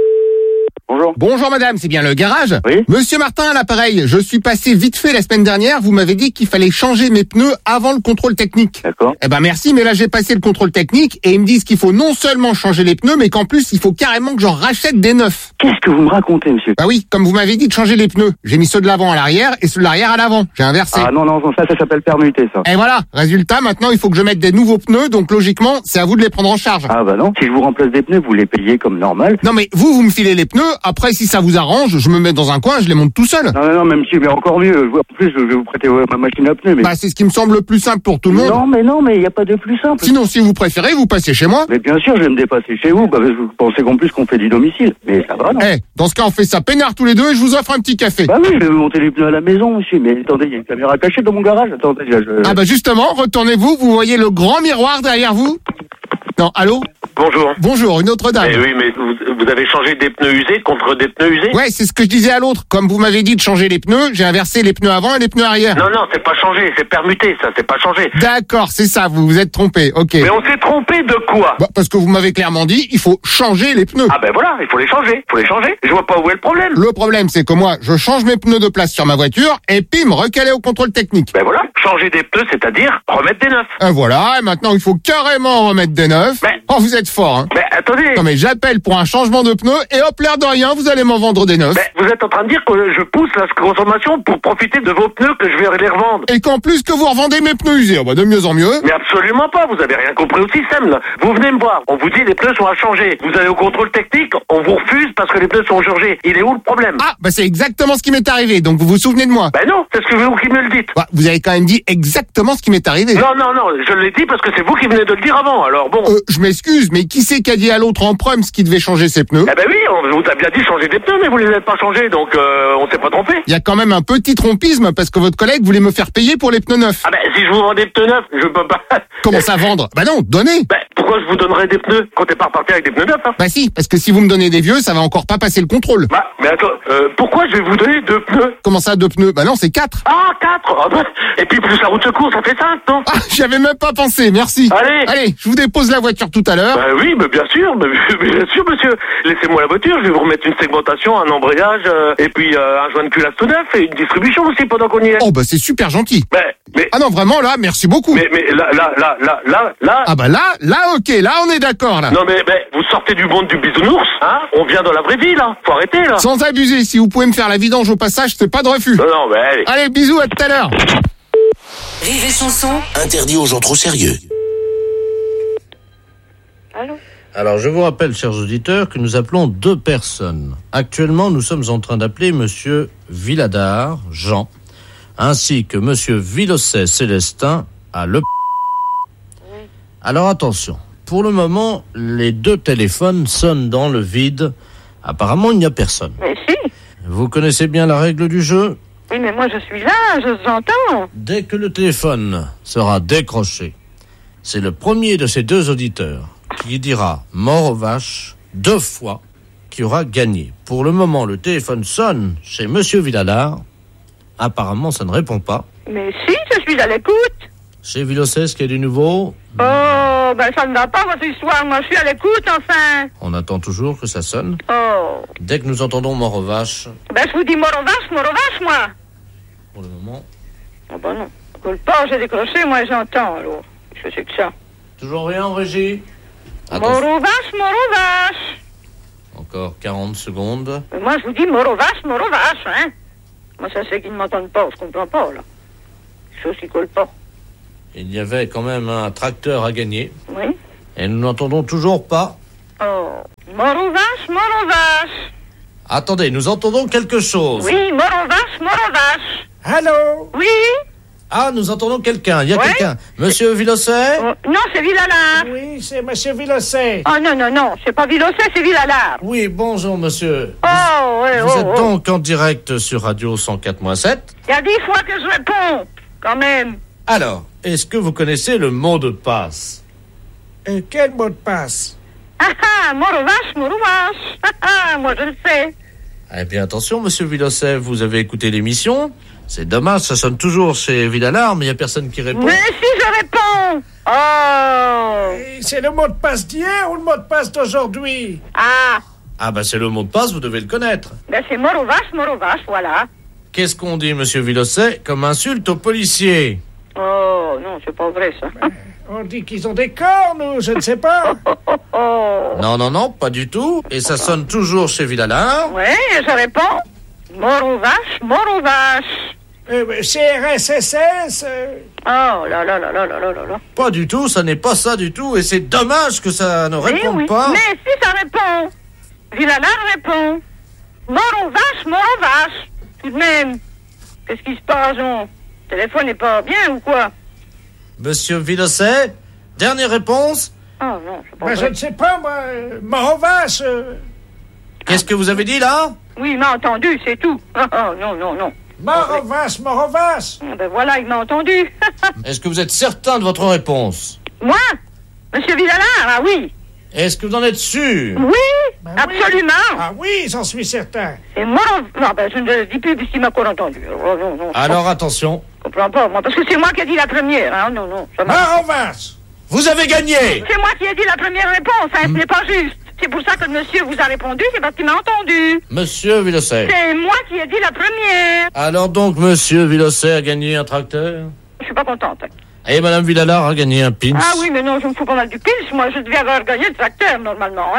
Bonjour. Bonjour madame, c'est bien le garage? Oui. Monsieur Martin à l'appareil, je suis passé vite fait la semaine dernière, vous m'avez dit qu'il fallait changer mes pneus avant le contrôle technique. D'accord. Eh ben merci, mais là j'ai passé le contrôle technique et ils me disent qu'il faut non seulement changer les pneus, mais qu'en plus il faut carrément que j'en rachète des neufs. Qu'est-ce que vous me racontez, monsieur? Bah oui, comme vous m'avez dit de changer les pneus. J'ai mis ceux de l'avant à l'arrière et ceux de l'arrière à l'avant. J'ai inversé. Ah non, non, ça, ça s'appelle permuter, ça. Et voilà, résultat, maintenant il faut que je mette des nouveaux pneus, donc logiquement, c'est à vous de les prendre en charge. Ah bah non, si je vous remplace des pneus, vous les payez comme normal. Non mais vous, vous me filez les pneus, après si ça vous arrange, je me mets dans un coin, je les monte tout seul. Non, non, non, même si, mais encore mieux. En plus, je vais vous prêter ouais, ma machine à pneus, mais... Bah c'est ce qui me semble le plus simple pour tout le monde. Non, mais non, mais il n'y a pas de plus simple. Sinon, si vous préférez, vous passez chez moi. Mais bien sûr, je vais me dépasser chez vous, bah, vous pensez qu'en plus qu'on fait du domicile. Mais ça va, non? Eh, dans ce cas, on fait ça peinard tous les deux et je vous offre un petit café. Bah oui, je vais vous monter les pneus à la maison, monsieur. Mais attendez, il y a une caméra cachée dans mon garage. Attendez, je... Ah bah justement, retournez-vous, vous voyez le grand miroir derrière vous? Non, allô? Bonjour. Bonjour, une autre dame. Eh oui, mais vous, vous avez changé des pneus usés contre des pneus usés? Ouais, c'est ce que je disais à l'autre. Comme vous m'avez dit de changer les pneus, j'ai inversé les pneus avant et les pneus arrière. Non, non, c'est pas changé, c'est permuté, ça, c'est pas changé. D'accord, c'est ça, vous vous êtes trompé, ok. Mais on s'est trompé de quoi? Bah, parce que vous m'avez clairement dit, il faut changer les pneus. Ah ben voilà, il faut les changer, il faut les changer. Je vois pas où est le problème. Le problème, c'est que moi, je change mes pneus de place sur ma voiture et puis me recaler au contrôle technique. Ben voilà, changer des pneus, c'est-à-dire remettre des neufs. Et voilà, et maintenant il faut carrément remettre des neufs. Mais... Oh, vous êtes fort, hein. Mais attendez. Non mais j'appelle pour un changement de pneus et hop, l'air de rien, vous allez m'en vendre des neufs. Mais vous êtes en train de dire que je pousse la consommation pour profiter de vos pneus que je vais les revendre. Et qu'en plus que vous revendez mes pneus usés, oh bah de mieux en mieux. Mais absolument pas, vous avez rien compris au système là. Vous venez me voir, on vous dit les pneus sont à changer. Vous allez au contrôle technique, on vous refuse parce que les pneus sont chargés. Il est où le problème? Ah, bah c'est exactement ce qui m'est arrivé, donc vous vous souvenez de moi? Ben non, c'est ce que vous qui me le dites. Bah, vous avez quand même dit exactement ce qui m'est arrivé. Non, non, non, je l'ai dit parce que c'est vous qui venez de le dire avant, alors bon. Euh, je m'excuse, mais qui c'est qui a dit à l'autre en prom ce qui devait changer ses pneus? Eh ben oui, on vous a bien dit changer des pneus, mais vous les avez pas changés, donc euh, on s'est pas trompé. Il y a quand même un petit trompisme parce que votre collègue voulait me faire payer pour les pneus neufs. Ah ben si je vous vends des pneus neufs, je peux pas. Comment ça vendre? Bah non, donnez. Ben pourquoi je vous donnerais des pneus quand t'es pas reparti avec des pneus neufs hein? Bah si, parce que si vous me donnez des vieux, ça va encore pas passer le contrôle. Bah mais attends, euh, pourquoi je vais vous donner deux pneus? Comment ça deux pneus? Bah non, c'est quatre. Ah quatre ah ben, et puis plus la route secours, ça fait cinq, non? Ah, j'y avais même pas pensé, merci. Allez. Allez, je vous dépose la voiture tout à l'heure. Bah oui, mais bien sûr, mais, mais bien sûr monsieur. Laissez-moi la voiture, je vais vous remettre une segmentation, un embrayage, euh, et puis euh, un joint de culasse tout neuf, et une distribution aussi pendant qu'on y est. Oh bah c'est super gentil. Mais, mais... Ah non, vraiment, là, merci beaucoup. Mais, mais là, là, là, là, là, là... Ah bah là, là, ok, là, on est d'accord, là. Non mais, mais vous sortez du monde du bisounours, hein? On vient dans la vraie vie, là. Faut arrêter, là. Sans abuser, si vous pouvez me faire la vidange au passage, c'est pas de refus. Non, non, mais allez. Allez, bisous, à tout à l'heure. Rire et Chanson. Interdit aux gens trop sérieux. Allô? Alors, je vous rappelle, chers auditeurs, que nous appelons deux personnes. Actuellement, nous sommes en train d'appeler Monsieur Villadard, Jean, ainsi que Monsieur Villosset, Célestin, à Le... Oui. Alors, attention. Pour le moment, les deux téléphones sonnent dans le vide. Apparemment, il n'y a personne. Mais si. Vous connaissez bien la règle du jeu? Oui, mais moi, je suis là, je vous entends. Dès que le téléphone sera décroché, c'est le premier de ces deux auditeurs qui dira mort aux vaches deux fois qui aura gagné. Pour le moment, le téléphone sonne chez Monsieur Villadard. Apparemment, ça ne répond pas. Mais si, je suis à l'écoute. Chez Villosset, ce qu'il y a du nouveau? Oh, ben ça ne va pas, votre histoire. Moi, je suis à l'écoute, enfin. On a attend toujours que ça sonne. Oh. Dès que nous entendons mort aux vaches, Ben, je vous dis mort aux vaches, mort aux vaches, moi. pour le moment, Oh, ben non. Coule pas, j'ai décroché, moi, j'entends, alors. Je sais que ça. toujours rien en régie. Mort aux vaches, mort aux vaches. Encore quarante secondes. Mais moi, je vous dis mort aux vaches, mort aux vaches, hein. Moi, ça, c'est qu'ils ne m'entendent pas, je comprends pas, là. Chose qui colle pas. Il y avait quand même un tracteur à gagner. Oui. Et nous n'entendons toujours pas. Oh. Mort aux vaches, mort aux vaches. Attendez, nous entendons quelque chose. Oui, mort aux vaches, mort aux vaches. Allô? Oui. Ah, nous entendons quelqu'un. Il y a Ouais. quelqu'un. Monsieur Vilosset? Oh, non, c'est Villalard. Oui, c'est Monsieur Vilosset. Oh, non, non, non, c'est pas Vilosset, c'est Villalard. Oui, bonjour, monsieur. Oh, ouais, Vous oh, êtes oh. donc en direct sur Radio cent quatre point sept. Il y a dix fois que je réponds, quand même. Alors, est-ce que vous connaissez le mot de passe? Et quel mot de passe? Ah ah, mort aux vaches, mort aux vaches. Ah ah, moi je le sais. Eh bien, attention, monsieur Vilosset, vous avez écouté l'émission. C'est dommage, ça sonne toujours chez Villalard, mais il n'y a personne qui répond. Mais si je réponds. Oh. Et c'est le mot de passe d'hier ou le mot de passe d'aujourd'hui? Ah, Ah, bah, c'est le mot de passe, vous devez le connaître. ben c'est mort aux vaches, mort aux vaches, voilà. Qu'est-ce qu'on dit, monsieur Vilosset, comme insulte aux policiers? Oh, non, c'est pas vrai, ça. On dit qu'ils ont des cornes ou je ne sais pas. Oh. Non, non, non, pas du tout. Et ça sonne toujours chez Villalard. Ouais, et je réponds. Mort aux vaches, mort aux vaches. Euh, C R S S S euh, Oh là là là là là là là là. Pas du tout, ça n'est pas ça du tout. Et c'est dommage que ça ne Oui, réponde oui. pas. Mais si ça répond. Villalard répond. Mort aux vaches, mort aux vaches. Tout de même. Qu'est-ce qui se passe, on? Le téléphone n'est pas bien ou quoi? Monsieur Vilosset, dernière réponse. Oh non, c'est pas ben, je vrai. ne sais pas, moi. euh, Morovas. euh, Qu'est-ce que vous avez dit là? Oui, il m'a entendu, c'est tout. Oh, oh, non, non, non. Morovas, Morovas. Ah, ben voilà, il m'a entendu. Est-ce que vous êtes certain de votre réponse? Moi? Monsieur Villalard, ah oui. Est-ce que vous en êtes sûr? Oui, absolument. Ah oui, j'en suis certain. Et moi, non, ben, je ne le dis plus puisqu'il m'a encore entendu. Oh, non, non, Alors attention. je comprends pas, moi, parce que c'est moi qui ai dit la première, hein, non, non. ça m'a- Morovas. Vous avez gagné. C'est moi qui ai dit la première réponse, hein, ce n'est pas juste. C'est pour ça que le monsieur vous a répondu, c'est parce qu'il m'a entendu. Monsieur Vilosset. C'est moi qui ai dit la première. Alors donc, monsieur Vilosset a gagné un tracteur. Je suis pas contente. Et madame Villalard a gagné un pins. Ah oui, mais non, je me fous pas mal du pils. Moi, je devais avoir gagné le tracteur, normalement, hein.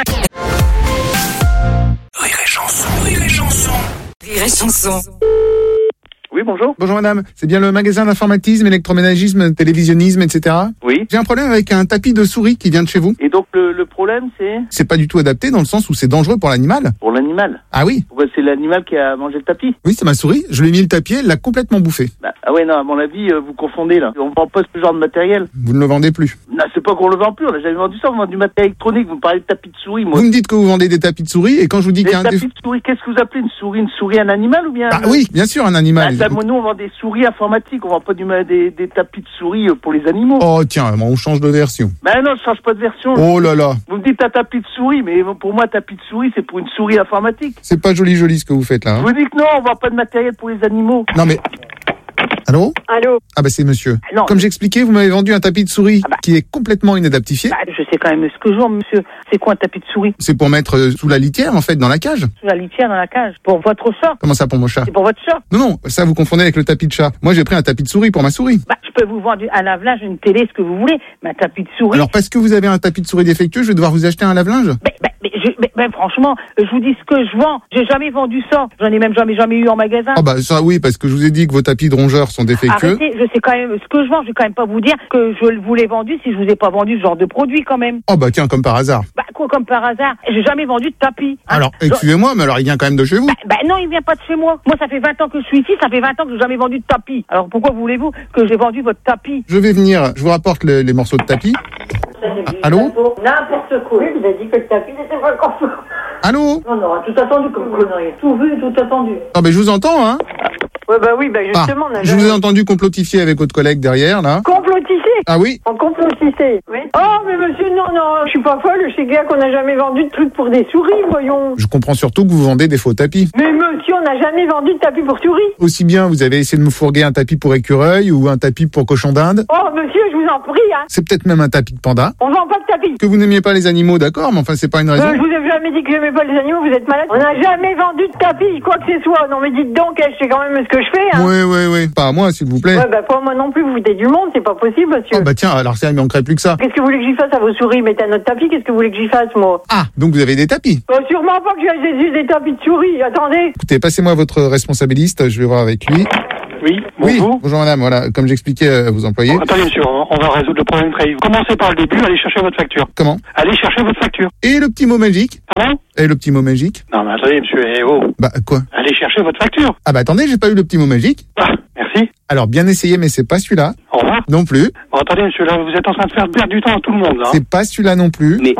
Rire et chanson, rire et chanson. Rire et chanson. Oui, bonjour. Bonjour madame, c'est bien le magasin d'informatisme, électroménagisme, télévisionnisme, et cetera. Oui. J'ai un problème avec un tapis de souris qui vient de chez vous. Et donc, le, le problème, c'est C'est pas du tout adapté dans le sens où c'est dangereux pour l'animal. pour l'animal. Ah oui? Pourquoi c'est l'animal qui a mangé le tapis? Oui, c'est ma souris. Je lui ai mis le tapis, elle l'a complètement bouffé. Bah, ah ouais, non, à mon avis, euh, vous confondez, là. On vend pas ce genre de matériel. Vous ne le vendez plus. Non, c'est pas qu'on le vend plus, on a jamais vendu ça, on vend du matériel électronique. Vous me parlez de tapis de souris, moi. Vous me dites que vous vendez des tapis de souris et quand je vous dis Des qu'il y a un... tapis déf- de souris, qu'est-ce que vous appelez une souris? Une souris, un animal ou bien? Ah oui, bien sûr, un Bah, animal. ça, moi, nous, on vend des souris informatiques, on vend pas du, ma- des, des tapis de souris euh, pour les animaux. Oh tiens, bon, on change de version. Bah non, je change pas de version. Oh là là, Vous me dites un tapis de souris, mais pour moi, tapis de souris, c'est pour une souris informatique. c'est pas joli joli ce que vous faites là. Je Hein. vous dis que non, on vend pas de matériel pour les animaux. Non mais... Allô? Allô? Ah bah c'est monsieur. Non. Comme j'expliquais, vous m'avez vendu un tapis de souris qui est complètement inadaptifié. Bah, je sais quand même ce que je vends, monsieur. C'est quoi un tapis de souris? C'est pour mettre euh, sous la litière en fait, dans la cage. Sous la litière dans la cage. Pour votre chat. Comment ça pour mon chat? C'est pour votre chat. Non non, ça vous confondez avec le tapis de chat. Moi j'ai pris un tapis de souris pour ma souris. Bah, je peux vous vendre un lave-linge, une télé, ce que vous voulez. Mais un tapis de souris. Alors parce que vous avez un tapis de souris défectueux, je vais devoir vous acheter un lave-linge. Mais, mais, mais, je- mais- mais franchement, je vous dis ce que je vends. J'ai jamais vendu ça. J'en ai même jamais, jamais eu en magasin. Ah bah ça oui, parce que je vous ai dit que vos tapis de rongeurs sont défectueux. Arrêtez, je sais quand même ce que je vends. Je vais quand même pas vous dire que je vous l'ai vendu si je vous ai pas vendu ce genre de produit quand même. Oh bah tiens, comme par hasard. Bah quoi, comme par hasard. J'ai jamais vendu de tapis. hein. Alors, Je- excusez-moi, mais alors il vient quand même de chez vous. Bah, bah non, il vient pas de chez moi. Moi, ça fait vingt ans que je suis ici, ça fait vingt ans que j'ai jamais vendu de tapis. Alors pourquoi voulez-vous que j'ai vendu votre tapis? Je vais venir, je vous rapporte le- les morceaux de tapis. Ah, allô? N'importe quoi. Il a dit que le tapis n'était pas encore fait. Allô? Non, non, tout attendu comme connerie. Tout vu, tout attendu. Ah ben je vous entends, hein. Ouais, bah oui, bah Ah, justement, on a je vous ai entendu complotifier avec votre collègue derrière, là. Complotifié? Ah oui? En complotité. Oui. Oh, mais monsieur, non, non, je suis pas folle. Je sais bien qu'on n'a jamais vendu de trucs pour des souris, voyons. Je comprends surtout que vous vendez des faux tapis. Mais monsieur, on n'a jamais vendu de tapis pour souris. Aussi bien, vous avez essayé de me fourguer un tapis pour écureuil ou un tapis pour cochon d'Inde. Oh, monsieur, je vous en prie, hein. C'est peut-être même un tapis de panda. On vend pas de tapis. Que vous n'aimiez pas les animaux, d'accord, mais enfin, c'est pas une raison. Euh, je vous ai jamais dit que j'aimais pas les animaux, vous êtes malade. On n'a jamais vendu de tapis, quoi que ce soit. Non, mais dites donc, je sais quand même ce que je fais, hein. Oui, oui, oui. Pas à moi, s'il vous plaît. Ouais, bah, pas moi non plus, vous foutez du monde, c'est pas possible, monsieur. Oh, bah tiens, alors ça, il manquerait plus que ça. Qu'est-ce que vous voulez que j'y fasse à vos souris? Mettez un autre tapis, qu'est-ce que vous voulez que j'y fasse, moi? Ah, donc vous avez des tapis. Oh, sûrement pas que j'ai des, des tapis de souris, attendez. Écoutez, passez-moi votre responsabiliste, je vais voir avec lui. Oui, bonjour. Oui, bonjour madame, voilà, comme j'expliquais à vos employés. Bon, attendez monsieur, on on va résoudre le problème très vite. Commencez par le début, allez chercher votre facture. Comment? Allez chercher votre facture. Et le petit mot magique? Pardon? Et le petit mot magique? Non mais attendez monsieur, eh oh. Bah quoi? Allez chercher votre facture. Ah bah attendez, j'ai pas eu le petit mot magique. Ah, merci. Alors bien essayé, mais c'est pas celui-là. Au revoir. Non plus. Bon attendez monsieur, là vous êtes en train de faire perdre du temps à tout le monde là. C'est pas celui-là non plus. Mais...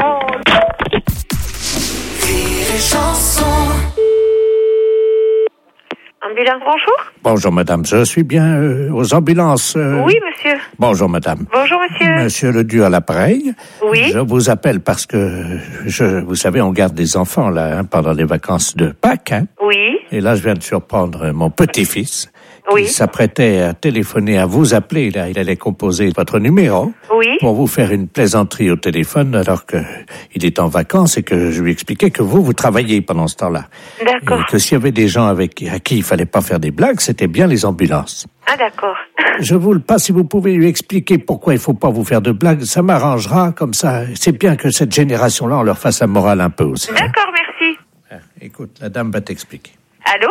Ambulance, bonjour. Bonjour madame, je suis bien euh, aux ambulances. euh. Oui, monsieur. Bonjour madame. Bonjour, monsieur. Monsieur Ledu à l'appareil. Oui. Je vous appelle parce que, je, vous savez, on garde des enfants là hein, pendant les vacances de Pâques. Hein. Oui. Et là, je viens de surprendre mon petit-fils. Oui. Il s'apprêtait à téléphoner, à vous appeler. Là, il allait composer votre numéro. Oui. Pour vous faire une plaisanterie au téléphone alors que il est en vacances et que je lui expliquais que vous, vous travaillez pendant ce temps-là. D'accord. Et que s'il y avait des gens avec à qui il fallait pas faire des blagues, c'était bien les ambulances. Ah, d'accord. Je vous le passe, si vous pouvez lui expliquer pourquoi il faut pas vous faire de blagues, ça m'arrangera, comme ça. C'est bien que cette génération-là, on leur fasse la morale un peu aussi. Hein. D'accord, merci. Ah, écoute, la dame va t'expliquer. Allô?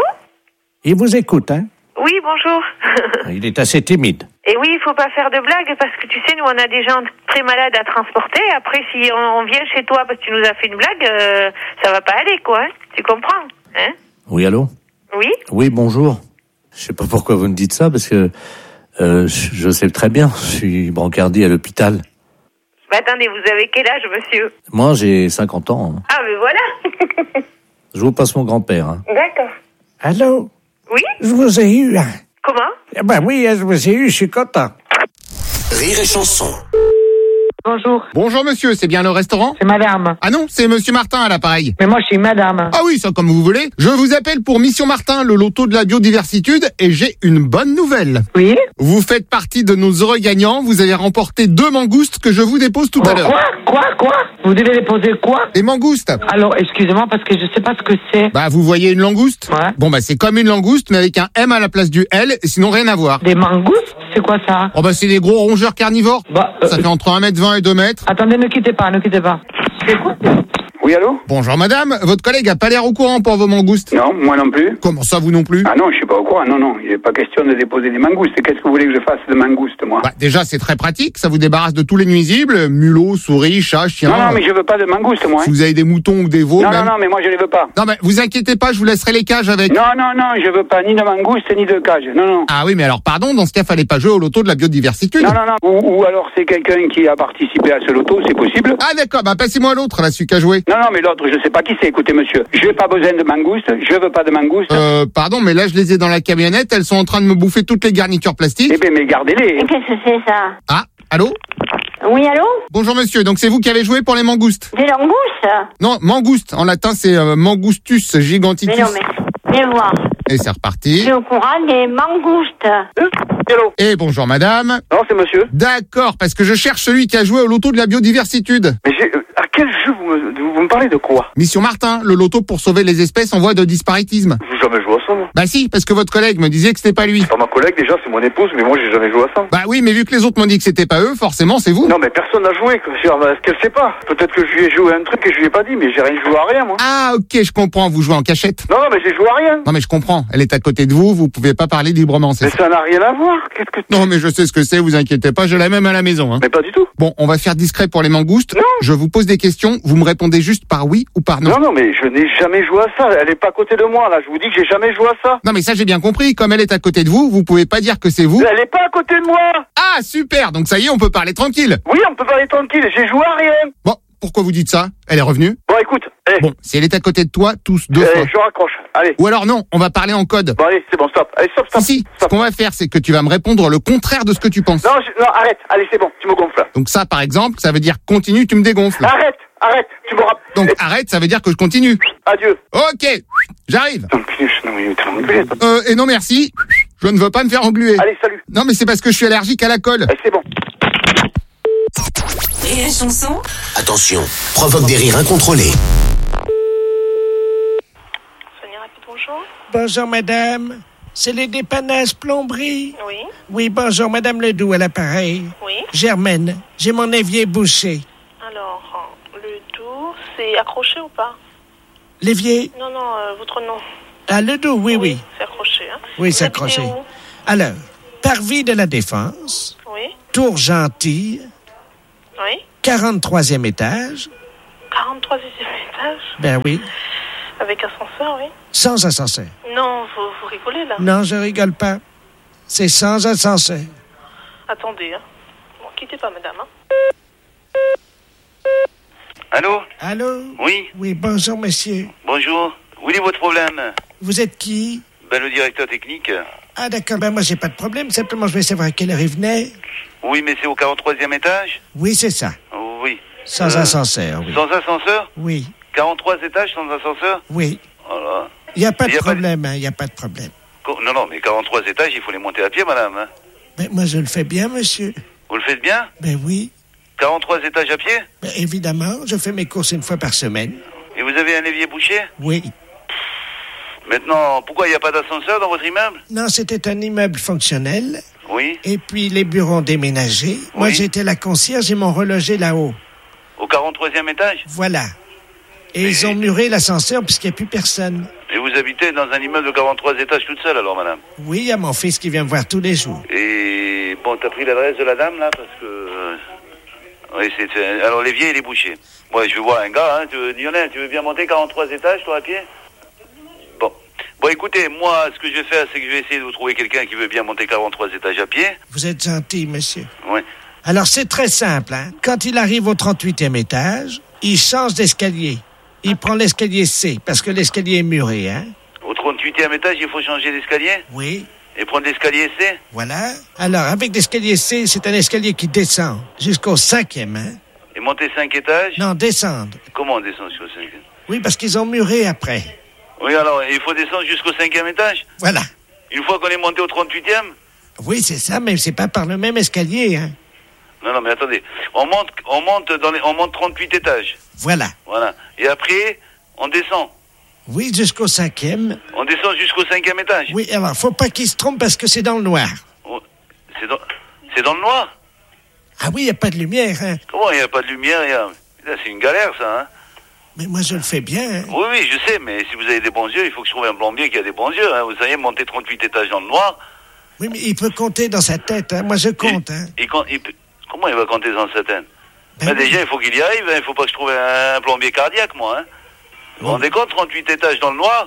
Il vous écoute, hein? Oui, bonjour. Il est assez timide. Et oui, il faut pas faire de blagues parce que tu sais, nous, on a des gens très malades à transporter. Après, si on, on vient chez toi parce que tu nous as fait une blague, euh, ça va pas aller, quoi. Hein? Tu comprends? Hein? Oui, allô? Oui? Oui, bonjour. Je sais pas pourquoi vous me dites ça, parce que euh, je, je sais très bien, je suis brancardier à l'hôpital. Bah, attendez, vous avez quel âge, monsieur? Moi, j'ai cinquante ans. Hein. Ah, mais voilà. Je vous passe mon grand-père. Hein. D'accord. Allô? Oui? Je vous ai eu. Hein. Comment? Eh ben oui, je vous ai eu, je suis content. Rire et chanson. Bonjour. Bonjour monsieur, c'est bien le restaurant? C'est madame. Ah non, c'est monsieur Martin à l'appareil. Mais moi, je suis madame. Ah oui, ça comme vous voulez. Je vous appelle pour Mission Martin, le loto de la biodiversitude, et j'ai une bonne nouvelle. Oui? Vous faites partie de nos heureux gagnants, vous avez remporté deux mangoustes que je vous dépose tout à l'heure. Quoi? Quoi? Quoi? Vous devez déposer quoi? Des mangoustes. Alors, excusez-moi, parce que je sais pas ce que c'est. Bah, vous voyez une langouste? Ouais. Bon, bah, c'est comme une langouste, mais avec un M à la place du L, sinon rien à voir. Des mangoustes? C'est quoi ça? Oh, bah, c'est des gros rongeurs carnivores. Bah, euh... Ça fait entre un mètre vingt et deux mètres. Attendez, ne quittez pas, ne quittez pas. C'est quoi? Oui, allô? Bonjour madame, votre collègue a pas l'air au courant pour vos mangoustes. Non, moi non plus. Comment ça, vous non plus? Ah non, je suis pas au courant, non, non. Il n'est pas question de déposer des mangoustes. Qu'est-ce que vous voulez que je fasse de mangoustes, moi? Bah, déjà, c'est très pratique, ça vous débarrasse de tous les nuisibles, mulots, souris, chats, chiens. Non, non, mais je veux pas de mangoustes, moi. Si vous avez des moutons ou des veaux, Non, même... non, non, mais moi je les veux pas. Non, mais vous inquiétez pas, je vous laisserai les cages avec... Non, non, non, je veux pas ni de mangoustes ni de cages, non, non. Ah oui, mais alors pardon, dans ce cas, fallait pas jouer au loto de la biodiversité. Non, non, non, ou, ou alors c'est quelqu'un qui a participé à ce loto, c'est possible. Ah d'accord, bah passez-moi l'autre, là, celui qui a joué. Non, non, mais l'autre, je sais pas qui c'est, écoutez, monsieur. Je n'ai pas besoin de mangoustes, je veux pas de mangoustes. Euh, pardon, mais là, je les ai dans la camionnette, elles sont en train de me bouffer toutes les garnitures plastiques. Eh ben, mais gardez-les. Qu'est-ce que c'est, ça? Ah, allô? Oui, allô? Bonjour monsieur, donc c'est vous qui avez joué pour les mangoustes? Des langoustes? Non, mangouste, en latin c'est euh, Mangustus giganticus. Mais non, mais... Viens voir. Et c'est reparti. Je suis au courant des mangoustes. Euh, hello. Et bonjour madame. Non, c'est monsieur. D'accord, parce que je cherche celui qui a joué au loto de la biodiversité. Mais j'ai... Euh, à quel jeu vous me, vous me parlez de quoi? Mission Martin, le loto pour sauver les espèces en voie de disparitisme. J'ai jamais joué à ça, moi. Bah si, parce que votre collègue me disait que c'était pas lui. Enfin, ma collègue, déjà, c'est mon épouse, mais moi, j'ai jamais joué à ça. Bah oui, mais vu que les autres m'ont dit que c'était pas eux, forcément, c'est vous. Non, mais personne n'a joué, quoi. Est-ce qu'elle sait pas? Peut-être que je lui ai joué à un truc et je lui ai pas dit, mais j'ai rien joué à rien, moi. Ah, ok, je comprends, vous jouez en cachette. Non, non, mais j'ai joué à rien. Non, mais je comprends, elle est à côté de vous, vous pouvez pas parler librement, c'est Mais ça. ça n'a rien à voir. Qu'est-ce que... Non, mais je sais ce que c'est, vous inquiétez pas, je l'ai même à la maison. Hein. Mais pas du tout. Bon, on va faire discret pour les mangoustes. Non. Je vous pose des questions, vous me répondez juste par oui ou par non. Non, non, mais je n'ai jamais joué à ça. Elle est pas à côté de moi, là. Je vous dis que j'ai jamais joué à ça. Non, mais ça, j'ai bien compris. Comme elle est à côté de vous, vous pouvez pas dire que c'est vous. Elle est pas à côté de moi. Ah, super. Donc ça y est, on peut parler tranquille. Oui, on peut parler tranquille. J'ai joué à rien. Bon, pourquoi vous dites ça? Elle est revenue? Bon, écoute. Eh. Bon, si elle est à côté de toi, tous deux Eh, fois. je raccroche. Allez. Ou alors non, on va parler en code. Bon, allez, c'est bon, stop. Allez, stop, stop. Si, si. Ce qu'on va faire, c'est que tu vas me répondre le contraire de ce que tu penses. Non, je- non, arrête. Allez, c'est bon, tu me gonfles. Donc ça, par exemple, ça veut dire continue, tu me dégonfles. Arrête, arrête, tu me rappelles. Donc arrête, ça veut dire que je continue. Adieu. Ok, j'arrive. Non, mais t'as engueulé, toi. Euh, et non merci, je ne veux pas me faire engluer. Allez, salut. Non mais c'est parce que je suis allergique à la colle. Allez, c'est bon. Rire et chanson. Attention, provoque des rires incontrôlés. Bonjour. Bonjour, madame. C'est les dépannages plomberie. Oui. Oui, bonjour, madame Ledoux à l'appareil. Oui. Germaine, j'ai mon évier bouché. Alors, le tout, c'est accroché ou pas? L'évier? Non, non, euh, votre nom. Ah, Ledoux, oui, oui. C'est accroché, hein? Oui, Vous c'est habitez accroché. où? Alors, Parvis de la Défense, Oui. Tour Gentil, Oui. quarante-troisième étage. quarante-troisième étage. Ben oui, Avec ascenseur, oui. sans ascenseur. Non, vous, vous rigolez, là. Non, je rigole pas. C'est sans ascenseur. Attendez, hein. Bon, quittez pas, madame, hein. Allô? Allô? Oui, Oui, bonjour, monsieur. bonjour. Où est votre problème? Vous êtes qui? Ben, le directeur technique. Ah, d'accord, ben moi, j'ai pas de problème. Simplement, je vais savoir à quelle heure il venait. Oui, mais c'est au quarante-troisième étage? Oui, c'est ça. Oui. Sans Euh, ascenseur, oui. Sans ascenseur? Oui, quarante-trois étages sans ascenseur? oui. Oh là. Il n'y a pas de Y a pas de- problème, hein, il n'y a pas de problème. Co- Non, non, mais quarante-trois étages, il faut les monter à pied, madame. hein. Mais moi, je le fais bien, monsieur. Vous le faites bien? Ben oui. quarante-trois étages à pied? Ben, évidemment, je fais mes courses une fois par semaine. Et vous avez un évier bouché? Oui. Maintenant, pourquoi il n'y a pas d'ascenseur dans votre immeuble? Non, c'était un immeuble fonctionnel. Oui. Et puis, les bureaux ont déménagé. Moi, Oui. j'étais la concierge, ils m'ont relogé là-haut. Au quarante-troisième étage? Voilà. Et ils ont muré l'ascenseur puisqu'il n'y a plus personne. Et vous habitez dans un immeuble de quarante-trois étages toute seule, alors, madame? Oui, il y a mon fils qui vient me voir tous les jours. Et bon, t'as pris l'adresse de la dame, là, parce que... euh, Oui, c'est... c'est- Alors, l'évier, il est bouché. Moi, je vais voir un gars, hein. Tu veux... Lionel, tu veux bien monter quarante-trois étages, toi, à pied? Bon. Bon, écoutez, moi, ce que je vais faire, c'est que je vais essayer de vous trouver quelqu'un qui veut bien monter quarante-trois étages à pied. Vous êtes gentil, monsieur. Oui. Alors, c'est très simple, hein. Quand il arrive au trente-huitième étage, il change d'escalier. Il prend l'escalier C, parce que l'escalier est muré, hein. Au trente-huitième étage, il faut changer d'escalier? Oui. Et prendre l'escalier C? Voilà. Alors, avec l'escalier C, c'est un escalier qui descend jusqu'au cinquième, hein. Et monter cinq étages? Non, descendre. Comment on descend jusqu'au cinquième? Oui, parce qu'ils ont muré après. Oui, alors, il faut descendre jusqu'au cinquième étage? Voilà. Une fois qu'on est monté au trente-huitième? Oui, c'est ça, mais c'est pas par le même escalier, hein. Non, non, mais attendez. On monte, on monte dans les, on monte trente-huit étages. Voilà. Voilà. Et après, on descend. Oui, jusqu'au cinquième. On descend jusqu'au cinquième étage. Oui, alors, faut pas qu'il se trompe parce que c'est dans le noir. Oh, c'est dans, c'est dans le noir? Ah oui, il n'y a pas de lumière, hein. Comment il n'y a pas de lumière? y a... Putain, c'est une galère, ça, hein? Mais moi, je le fais bien, hein. Oui, oui, je sais, mais si vous avez des bons yeux, il faut que je trouve un plombier qui a des bons yeux, hein. Vous savez, monter trente-huit étages dans le noir. Oui, mais il peut compter dans sa tête, hein. Moi, je compte, hein. Il, com- il peut- Comment il va compter dans sa tête? Ben Mais oui. déjà, il faut qu'il y arrive, hein. Il faut pas que je trouve un, un plombier cardiaque, moi, hein. Vous vous rendez compte, trente-huit étages dans le noir?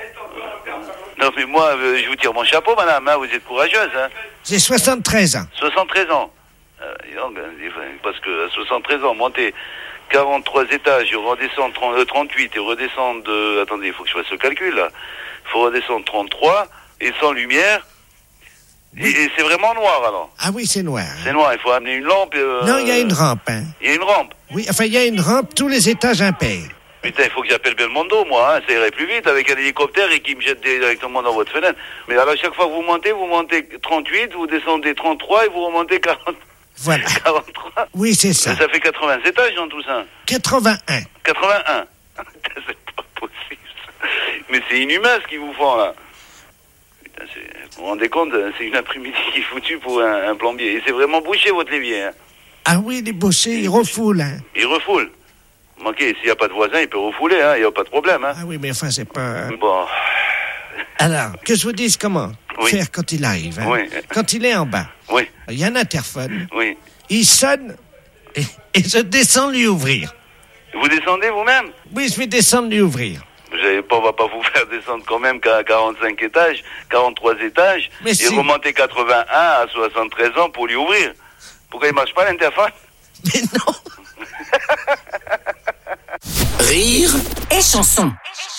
Non, mais moi, euh, je vous tire mon chapeau, madame, hein. Vous êtes courageuse, hein. J'ai soixante-treize ans. soixante-treize ans. Euh, dis donc, hein, parce que à soixante-treize ans, monter quarante-trois étages, redescendre trente, euh, trente-huit et redescendre de... Attendez, il faut que je fasse ce calcul, là. Il faut redescendre trente-trois et sans lumière. Et, et c'est vraiment noir, alors. Ah oui, c'est noir. C'est noir, il faut amener une lampe. euh, Non, il y a une rampe, hein. Il y a une rampe. Oui, enfin, il y a une rampe, tous les étages impairs. Putain, il faut que j'appelle Belmondo, moi, hein. Ça irait plus vite avec un hélicoptère et qui me jette directement dans votre fenêtre. Mais alors, chaque fois que vous montez, vous montez trente-huit, vous descendez trente-trois et vous remontez quarante... Voilà. quarante-trois. Oui, c'est ça. Ça fait quatre-vingts étages dans tout ça. quatre-vingt-un. quatre-vingt-un. C'est pas possible. ça. Mais c'est inhumain ce qu'ils vous font là. Putain, c'est- vous vous rendez compte, c'est une après-midi qui est foutue pour un, un plombier. Et c'est vraiment bouché votre l'évier. Hein. Ah oui, les bouchers, ils refoulent, hein. Il refoule. Ok, s'il n'y a pas de voisin, il peut refouler, hein. Il n'y a pas de problème. Hein. Ah oui, mais enfin, c'est pas... Bon. Alors, que je vous dise comment Oui. faire quand il arrive, hein. Oui. Quand il est en bas, Oui, il y a un interphone, oui. il sonne et, et je descends lui ouvrir. Vous descendez vous-même? Oui, je vais descendre lui ouvrir. Vous savez pas, on va pas vous faire descendre quand même qu'à quarante-cinq étages, quarante-trois étages, Mais et si. remonter quatre-vingt-un à soixante-treize ans pour lui ouvrir. Pourquoi il marche pas l'interphone? Mais non. Rire et chanson.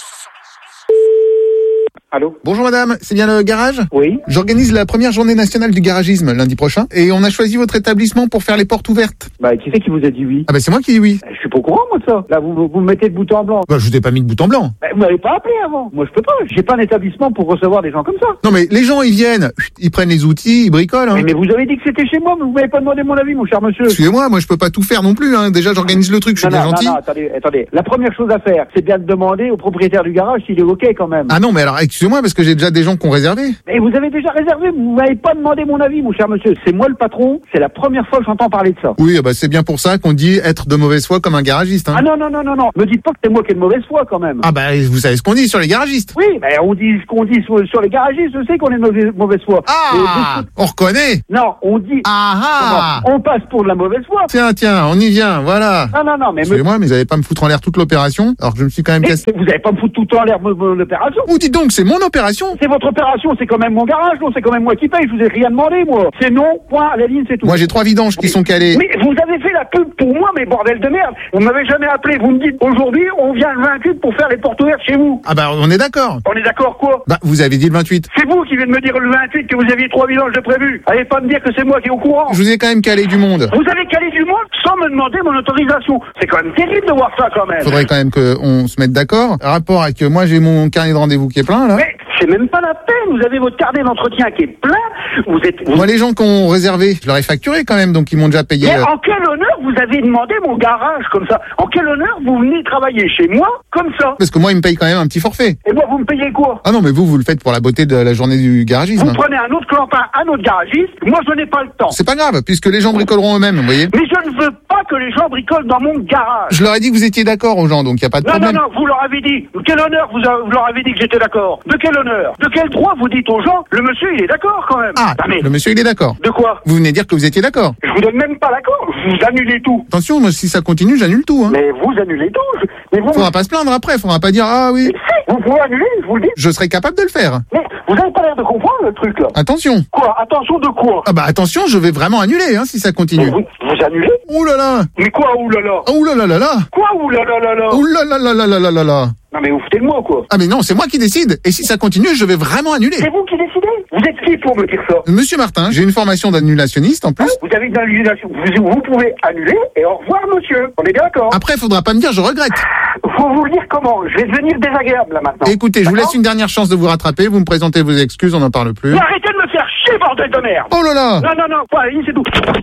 Allô? Bonjour madame, c'est bien le garage? Oui. J'organise la première journée nationale du garagisme lundi prochain et on a choisi votre établissement pour faire les portes ouvertes. Bah, qui c'est qui vous a dit oui? Ah bah c'est moi qui dis oui. Je suis pas au courant, moi, de ça. Là, vous, vous, vous me mettez de bout en blanc. Bah je vous ai pas mis de bout en blanc. Bah, vous m'avez pas appelé avant. Moi, je peux pas. J'ai pas un établissement pour recevoir des gens comme ça. Non mais les gens ils viennent, ils prennent les outils, ils bricolent. Hein. Mais, mais vous avez dit que c'était chez moi, mais vous m'avez pas demandé mon avis, mon cher monsieur. Excusez-moi, moi je peux pas tout faire non plus. Hein. Déjà j'organise le truc, je suis non, bien non, gentil. Non, non, attendez, attendez. La première chose à faire, c'est bien de demander au propriétaire du garage s'il est ok quand même. Ah non mais alors excusez-moi parce que j'ai déjà des gens qui ont réservé. Mais vous avez déjà réservé, vous m'avez pas demandé mon avis, mon cher monsieur. C'est moi le patron, c'est la première fois que j'entends parler de ça. Oui, bah c'est bien pour ça qu'on dit être de mauvaise foi comme un garagiste. Hein. Ah non, non, non, non, non. Me dites pas que c'est moi qui ai de mauvaise foi quand même. Ah bah vous savez ce qu'on dit sur les garagistes. Oui, mais on dit ce qu'on dit sur, sur les garagistes, je sais qu'on est de mauvaise, mauvaise foi. Ah, on reconnaît. Non, on dit. Ah ah. On passe pour de la mauvaise foi. Tiens, tiens, on y vient, voilà. Non, non, non, mais. Excusez-moi, mais vous allez pas me foutre en l'air toute l'opération, alors que je me suis quand même cassé. Vous allez pas me foutre tout en l'air mon opération. Ou dites donc, c'est mon opération. C'est votre opération, c'est quand même mon garage, non, c'est quand même moi qui paye, je vous ai rien demandé, moi. C'est non, point, à la ligne, c'est tout. Moi, j'ai trois vidanges qui mais, sont calés. Mais vous avez fait la pub pour moi, mais bordel de merde. Vous m'avez jamais appelé. Vous me dites, aujourd'hui, on vient le vingt-huit pour faire les portes ouvertes chez vous. Ah bah, on est d'accord. On est d'accord, quoi? Bah, vous avez dit le vingt-huit. C'est vous qui venez de me dire le vingt-huit que vous aviez trois vidanges de prévu. Allez pas me dire que c'est moi qui est au courant. Je vous ai quand même calé du monde. Vous avez calé du monde sans me demander mon autorisation. C'est quand même terrible de voir ça, quand même. Faudrait quand même qu'on se mette d'accord. Rapport avec, moi, j'ai mon carnet de rendez-vous qui est plein, là. Mais c'est même pas la peine. Vous avez votre carnet d'entretien qui est plein. Vous êtes. Vous... Moi, les gens qui ont réservé, je leur ai facturé quand même, donc ils m'ont déjà payé. Mais euh... en quel honneur vous avez demandé mon garage comme ça? En quel honneur vous venez travailler chez moi comme ça? Parce que moi, ils me payent quand même un petit forfait. Et moi, vous me payez quoi? Ah non, mais vous, vous le faites pour la beauté de la journée du garagisme. Vous prenez un autre clampin, un autre garagiste. Moi, je n'ai pas le temps. C'est pas grave, puisque les gens bricoleront eux-mêmes, vous voyez. Mais je ne veux pas que les gens bricolent dans mon garage. Je leur ai dit que vous étiez d'accord aux gens, donc il y a pas de non, problème. Non, non, vous leur avez dit. De quel honneur vous, a, vous leur avez dit que j'étais d'accord? De quel honneur? De quel droit vous dites aux gens? Le monsieur, il est d'accord quand même. Ah, mais... le monsieur, il est d'accord. De quoi? Vous venez dire que vous étiez d'accord. Je vous donne même pas l'accord. Vous annulez tout. Attention, moi, si ça continue, j'annule tout. Hein. Mais vous annulez tout. Je... Mais vous... Faudra pas se plaindre après. Faudra pas dire ah oui. Mais si, vous pouvez annuler, je vous le dis. Je serai capable de le faire. Mais vous avez pas l'air de comprendre le truc là. Attention. Quoi? Attention de quoi? Ah bah attention, je vais vraiment annuler hein, si ça continue. Vous, vous annulez? Ouh là là. Mais quoi ouh là là? Ouh là là là là. Quoi ouh là là là là? Ouh là là là là là là là là. Non mais vous foutez de moi quoi. Ah mais non, c'est moi qui décide. Et si ça continue, je vais vraiment annuler. C'est vous qui décidez? Vous êtes qui pour me dire ça? Monsieur Martin, j'ai une formation d'annulationniste en plus. Ah, vous avez une annulation. Vous, vous pouvez annuler et au revoir monsieur. On est bien d'accord? Après, faudra pas me dire je regrette. Faut vous le dire comment? Je vais devenir désagréable là maintenant. Écoutez, je vous laisse une dernière chance de vous rattraper. Vous me présentez vos excuses, on n'en parle plus. Mais arrêtez de me faire chier, bordel de merde! Oh là là! Non, non, non, pas allez, c'est tout.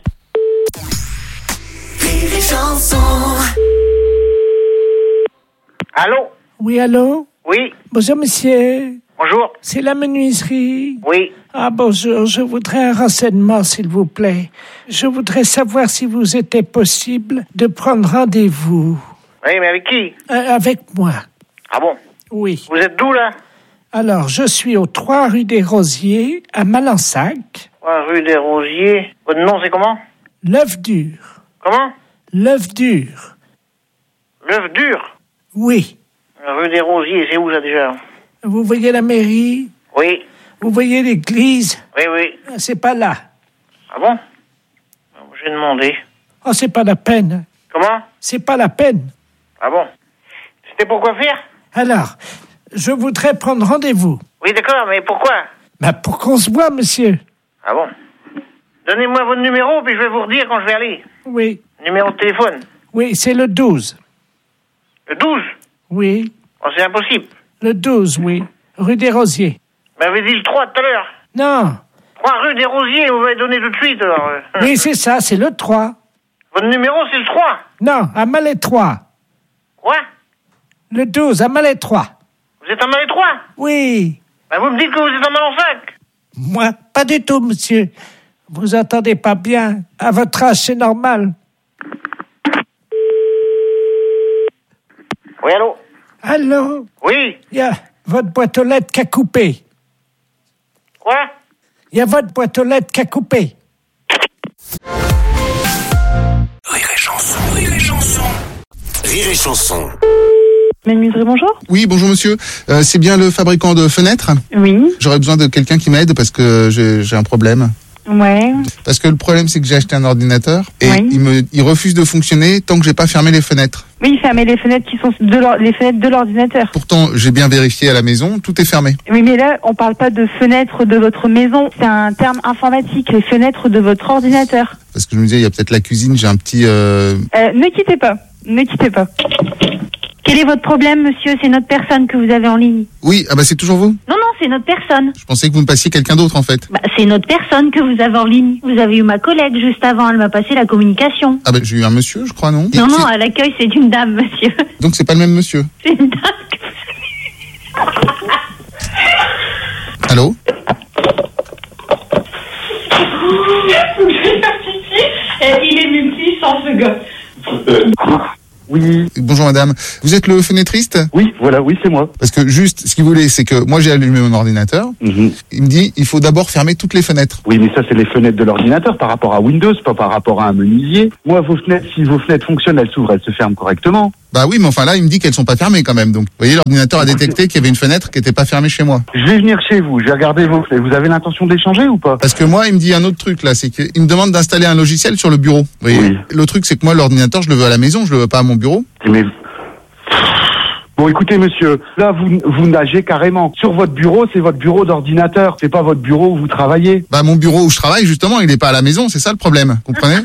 Allô? Oui, allô? Oui. Bonjour, monsieur. Bonjour. C'est la menuiserie? Oui. Ah, bonjour. Je voudrais un renseignement, s'il vous plaît. Je voudrais savoir si vous était possible de prendre rendez-vous. Oui, mais avec qui? Euh, avec moi. Ah bon? Oui. Vous êtes d'où, là? Alors, je suis au trois rue des Rosiers, à Malensac. trois rue des Rosiers. Votre nom, c'est comment? L'œuf dur. Comment? L'œuf dur. L'œuf dur? Oui. Rue des Rosiers, c'est où, ça, déjà? Vous voyez la mairie? Oui. Vous voyez l'église? Oui, oui. C'est pas là. Ah bon? J'ai demandé. Oh, c'est pas la peine. Comment? C'est pas la peine. Ah bon? C'était pour quoi faire? Alors, je voudrais prendre rendez-vous. Oui, d'accord, mais pourquoi? Bah, pour qu'on se voit, monsieur. Ah bon? Donnez-moi votre numéro, puis je vais vous redire quand je vais aller. Oui. Numéro de téléphone? Oui, c'est le douze. Le douze? Oui. Oh, c'est impossible. Le douze, oui. Rue des Rosiers. Vous m'avez dit le trois tout à l'heure. Non. trois rue des Rosiers, vous m'avez donné tout de suite, alors. Oui, c'est ça, c'est le trois. Votre numéro, c'est le trois? Non, à Malétroit. Quoi? Le douze, à Malétroit. Vous êtes à Malétroit? Oui. Ben, vous me dites que vous êtes à Malensac? Moi, pas du tout, monsieur. Vous entendez pas bien. À votre âge, c'est normal. Oui, allô? Allô? Oui? Il y a votre boîte aux lettres qui a coupé. Quoi? Il y a votre boîte aux lettres qui a coupé. Rire et chanson, rire et chanson. Rire et chanson. Menuiserie, bonjour. Oui, bonjour monsieur. Euh, c'est bien le fabricant de fenêtres? Oui. J'aurais besoin de quelqu'un qui m'aide parce que j'ai, j'ai un problème. Ouais. Parce que le problème, c'est que j'ai acheté un ordinateur et Oui. il me, il refuse de fonctionner tant que j'ai pas fermé les fenêtres. Oui, fermer les fenêtres qui sont de l'or- les fenêtres de l'ordinateur. Pourtant, j'ai bien vérifié à la maison, tout est fermé. Oui, mais là, on parle pas de fenêtres de votre maison. C'est un terme informatique, les fenêtres de votre ordinateur. Parce que je me disais, il y a peut-être la cuisine, j'ai un petit... Euh... Euh, ne quittez pas. Ne quittez pas. Quel est votre problème, monsieur? C'est notre personne que vous avez en ligne. Oui, ah bah c'est toujours vous? Non, non, c'est notre personne. Je pensais que vous me passiez quelqu'un d'autre en fait. Bah, c'est notre personne que vous avez en ligne. Vous avez eu ma collègue juste avant, elle m'a passé la communication. Ah bah j'ai eu un monsieur, je crois, non? Non, non, à l'accueil, c'est une dame, monsieur. Donc c'est pas le même monsieur. C'est une dame que vous Allô? Il est multi sans ce gars. Oui. Bonjour madame. Vous êtes le fenêtriste? Oui, voilà, oui, c'est moi. Parce que juste, ce qu'il voulait, c'est que moi j'ai allumé mon ordinateur. Mhm. Il me dit, il faut d'abord fermer toutes les fenêtres. Oui, mais ça, c'est les fenêtres de l'ordinateur par rapport à Windows, pas par rapport à un menuisier. Moi, vos fenêtres, si vos fenêtres fonctionnent, elles s'ouvrent, elles se ferment correctement. Bah oui, mais enfin là, il me dit qu'elles sont pas fermées quand même. Donc, vous voyez, l'ordinateur a détecté qu'il y avait une fenêtre qui était pas fermée chez moi. Je vais venir chez vous, je vais regarder vos fenêtres. Vous avez l'intention d'échanger ou pas? Parce que moi, il me dit un autre truc là, c'est qu'il me demande d'installer un logiciel sur le bureau. Vous voyez, Oui. le truc, c'est que moi, l'ordinateur, je le veux à la maison, je le veux pas à mon bureau. Mais... Bon, écoutez, monsieur, là, vous, vous nagez carrément. Sur votre bureau, c'est votre bureau d'ordinateur. C'est pas votre bureau où vous travaillez. Bah, mon bureau où je travaille, justement, il est pas à la maison, c'est ça le problème. Comprenez?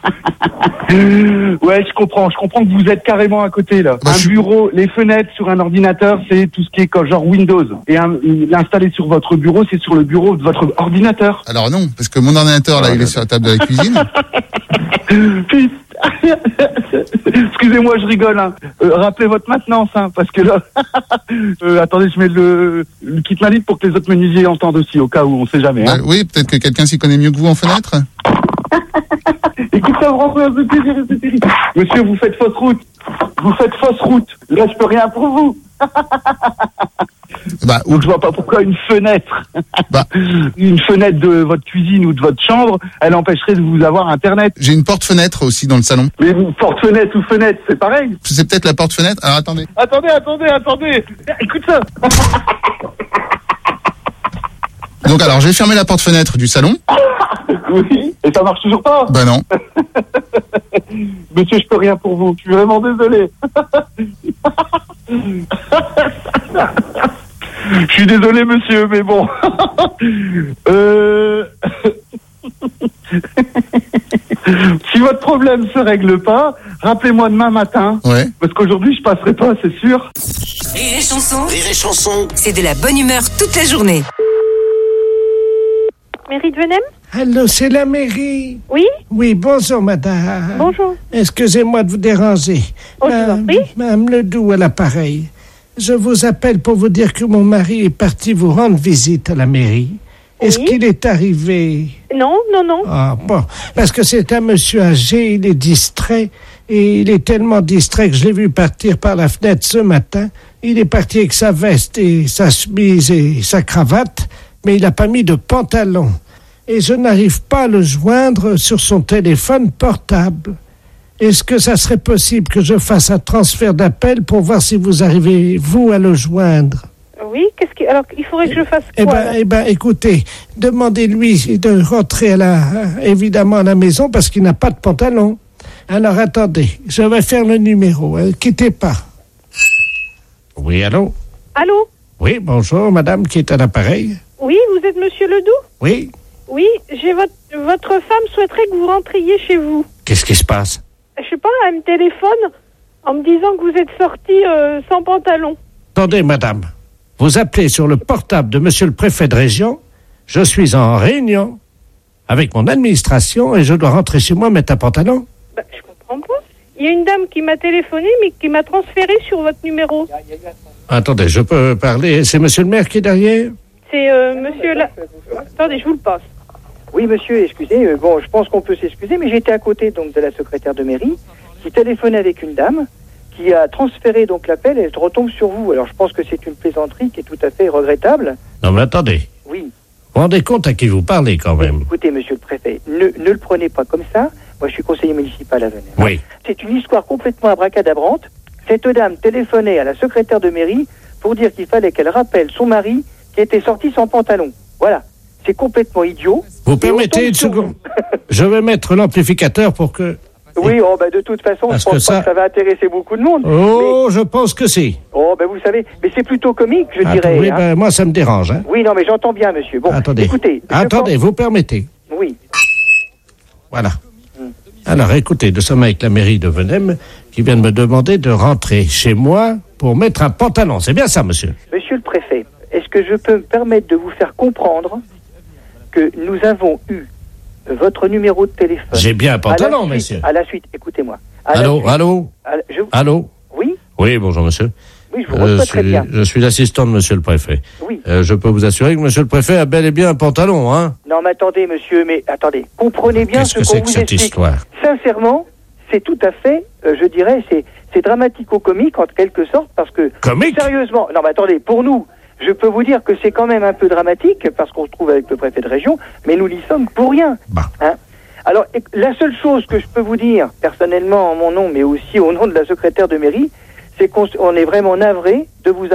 Ouais, je comprends. Je comprends que vous êtes carrément à côté, là. Bah, un je suis- bureau, les fenêtres sur un ordinateur, c'est tout ce qui est comme genre Windows. Et un- l'installer sur votre bureau, c'est sur le bureau de votre ordinateur. Alors non, parce que mon ordinateur, là, il est sur la table de la cuisine. Putain. Excusez-moi, je rigole. Hein. Euh, rappelez votre maintenance, hein, parce que là... euh, attendez, je mets le, le kit manip pour que les autres menuisiers entendent aussi, au cas où, on sait jamais. Hein. Bah, oui, peut-être que quelqu'un s'y connaît mieux que vous en fenêtre. Écoute, ça me rend un peu terrible, c'est terrible. Monsieur, vous faites fausse route. Vous faites fausse route. Là, je peux rien pour vous. Bah, Donc, je vois pas pourquoi une fenêtre, bah, une fenêtre de votre cuisine ou de votre chambre, elle empêcherait de vous avoir Internet. J'ai une porte-fenêtre aussi dans le salon. Mais vous, porte-fenêtre ou fenêtre, c'est pareil. C'est peut-être la porte-fenêtre. Alors attendez. Attendez, attendez, attendez. Écoute ça. Donc alors, j'ai fermé la porte-fenêtre du salon. Oui, et ça marche toujours pas. Bah non. Monsieur, je peux rien pour vous. Je suis vraiment désolé. Je suis désolé, monsieur, mais bon. euh... Si votre problème se règle pas, rappelez-moi demain matin. Ouais. Parce qu'aujourd'hui, je passerai pas, c'est sûr. Rire et chanson. Rire et chanson. C'est de la bonne humeur toute la journée. Mairie de Venem? Allô, c'est la mairie. Oui? Oui, bonjour, madame. Bonjour. Excusez-moi de vous déranger. Oh, je vous en prie. Madame Ledoux à l'appareil. Je vous appelle pour vous dire que mon mari est parti vous rendre visite à la mairie. Est-ce Oui. qu'il est arrivé? Non, non, non. Ah, bon. Parce que c'est un monsieur âgé, il est distrait. Et il est tellement distrait que je l'ai vu partir par la fenêtre ce matin. Il est parti avec sa veste et sa chemise et sa cravate, mais il n'a pas mis de pantalon. Et je n'arrive pas à le joindre sur son téléphone portable. Est-ce que ça serait possible que je fasse un transfert d'appel pour voir si vous arrivez, vous, à le joindre? Oui, qu'est-ce qui... Alors, il faudrait que je fasse Eh quoi ben, alors eh ben, écoutez, demandez-lui de rentrer à la, évidemment à la maison parce qu'il n'a pas de pantalon. Alors, attendez, je vais faire le numéro. Ne quittez pas. Oui, allô? Allô? Oui, bonjour, madame qui est à l'appareil. Oui, vous êtes Monsieur Ledoux? Oui, Oui, j'ai votre... Votre femme souhaiterait que vous rentriez chez vous. qu'est-ce qui se passe? Je sais pas, elle me téléphone en me disant que vous êtes sorti euh, sans pantalon. Attendez, madame. Vous appelez sur le portable de monsieur le préfet de région. Je suis en réunion avec mon administration et je dois rentrer chez moi mettre un pantalon. Bah, je comprends pas. Il y a une dame qui m'a téléphoné, mais qui m'a transféré sur votre numéro. Attendez, je peux parler. C'est monsieur le maire qui est derrière? C'est euh, Monsieur la... Attendez, je vous le passe. Oui, monsieur, excusez. euh, Bon, je pense qu'on peut s'excuser, mais j'étais à côté donc de la secrétaire de mairie qui téléphonait avec une dame qui a transféré donc l'appel et elle retombe sur vous. Alors, je pense que c'est une plaisanterie qui est tout à fait regrettable. Non, mais attendez. Oui. Vous vous rendez compte à qui vous parlez quand même? Écoutez, monsieur le préfet, ne, ne le prenez pas comme ça. Moi, je suis conseiller municipal à Venay. Oui. C'est une histoire complètement abracadabrante. Cette dame téléphonait à la secrétaire de mairie pour dire qu'il fallait qu'elle rappelle son mari qui était sorti sans pantalon. Voilà. c'est complètement idiot. Vous Et permettez on une tombe sur seconde. Je vais mettre l'amplificateur pour que... Oui, oh, bah, de toute façon, Parce je pense que pas ça- que ça va intéresser beaucoup de monde. Oh, je pense que si. Oh, ben vous savez, mais c'est plutôt comique, je Attends, dirais. oui, hein. ben, moi, ça me dérange. Hein. Oui, non, mais j'entends bien, monsieur. Bon, Attendez. écoutez. je Attendez, vous permettez. pense- Oui. Voilà. Alors, écoutez, nous sommes avec la mairie de Venem qui vient de me demander de rentrer chez moi pour mettre un pantalon. C'est bien ça, monsieur? Monsieur le préfet, est-ce que je peux me permettre de vous faire comprendre que nous avons eu votre numéro de téléphone? J'ai bien un pantalon, à la suite- monsieur. À la suite, écoutez-moi. À la Allô, suite- allô? à la- je- Allô? Oui, Oui, bonjour, monsieur. oui, je vous reçois très suis, bien. je suis l'assistant de monsieur le préfet. Oui. Euh, je peux vous assurer que monsieur le préfet a bel et bien un pantalon, hein? Non, mais attendez, monsieur, mais attendez. Comprenez bien Qu'est-ce ce que qu'on c'est vous que cette explique. histoire? Sincèrement, c'est tout à fait, euh, je dirais, c'est, c'est dramatico-comique en quelque sorte, parce que... Comique? Sérieusement, non, mais attendez, pour nous, je peux vous dire que c'est quand même un peu dramatique, parce qu'on se trouve avec le préfet de région, mais nous n'y sommes pour rien. Hein. Alors, et- la seule chose que je peux vous dire, personnellement en mon nom, mais aussi au nom de la secrétaire de mairie, c'est qu'on s- on est vraiment navré de vous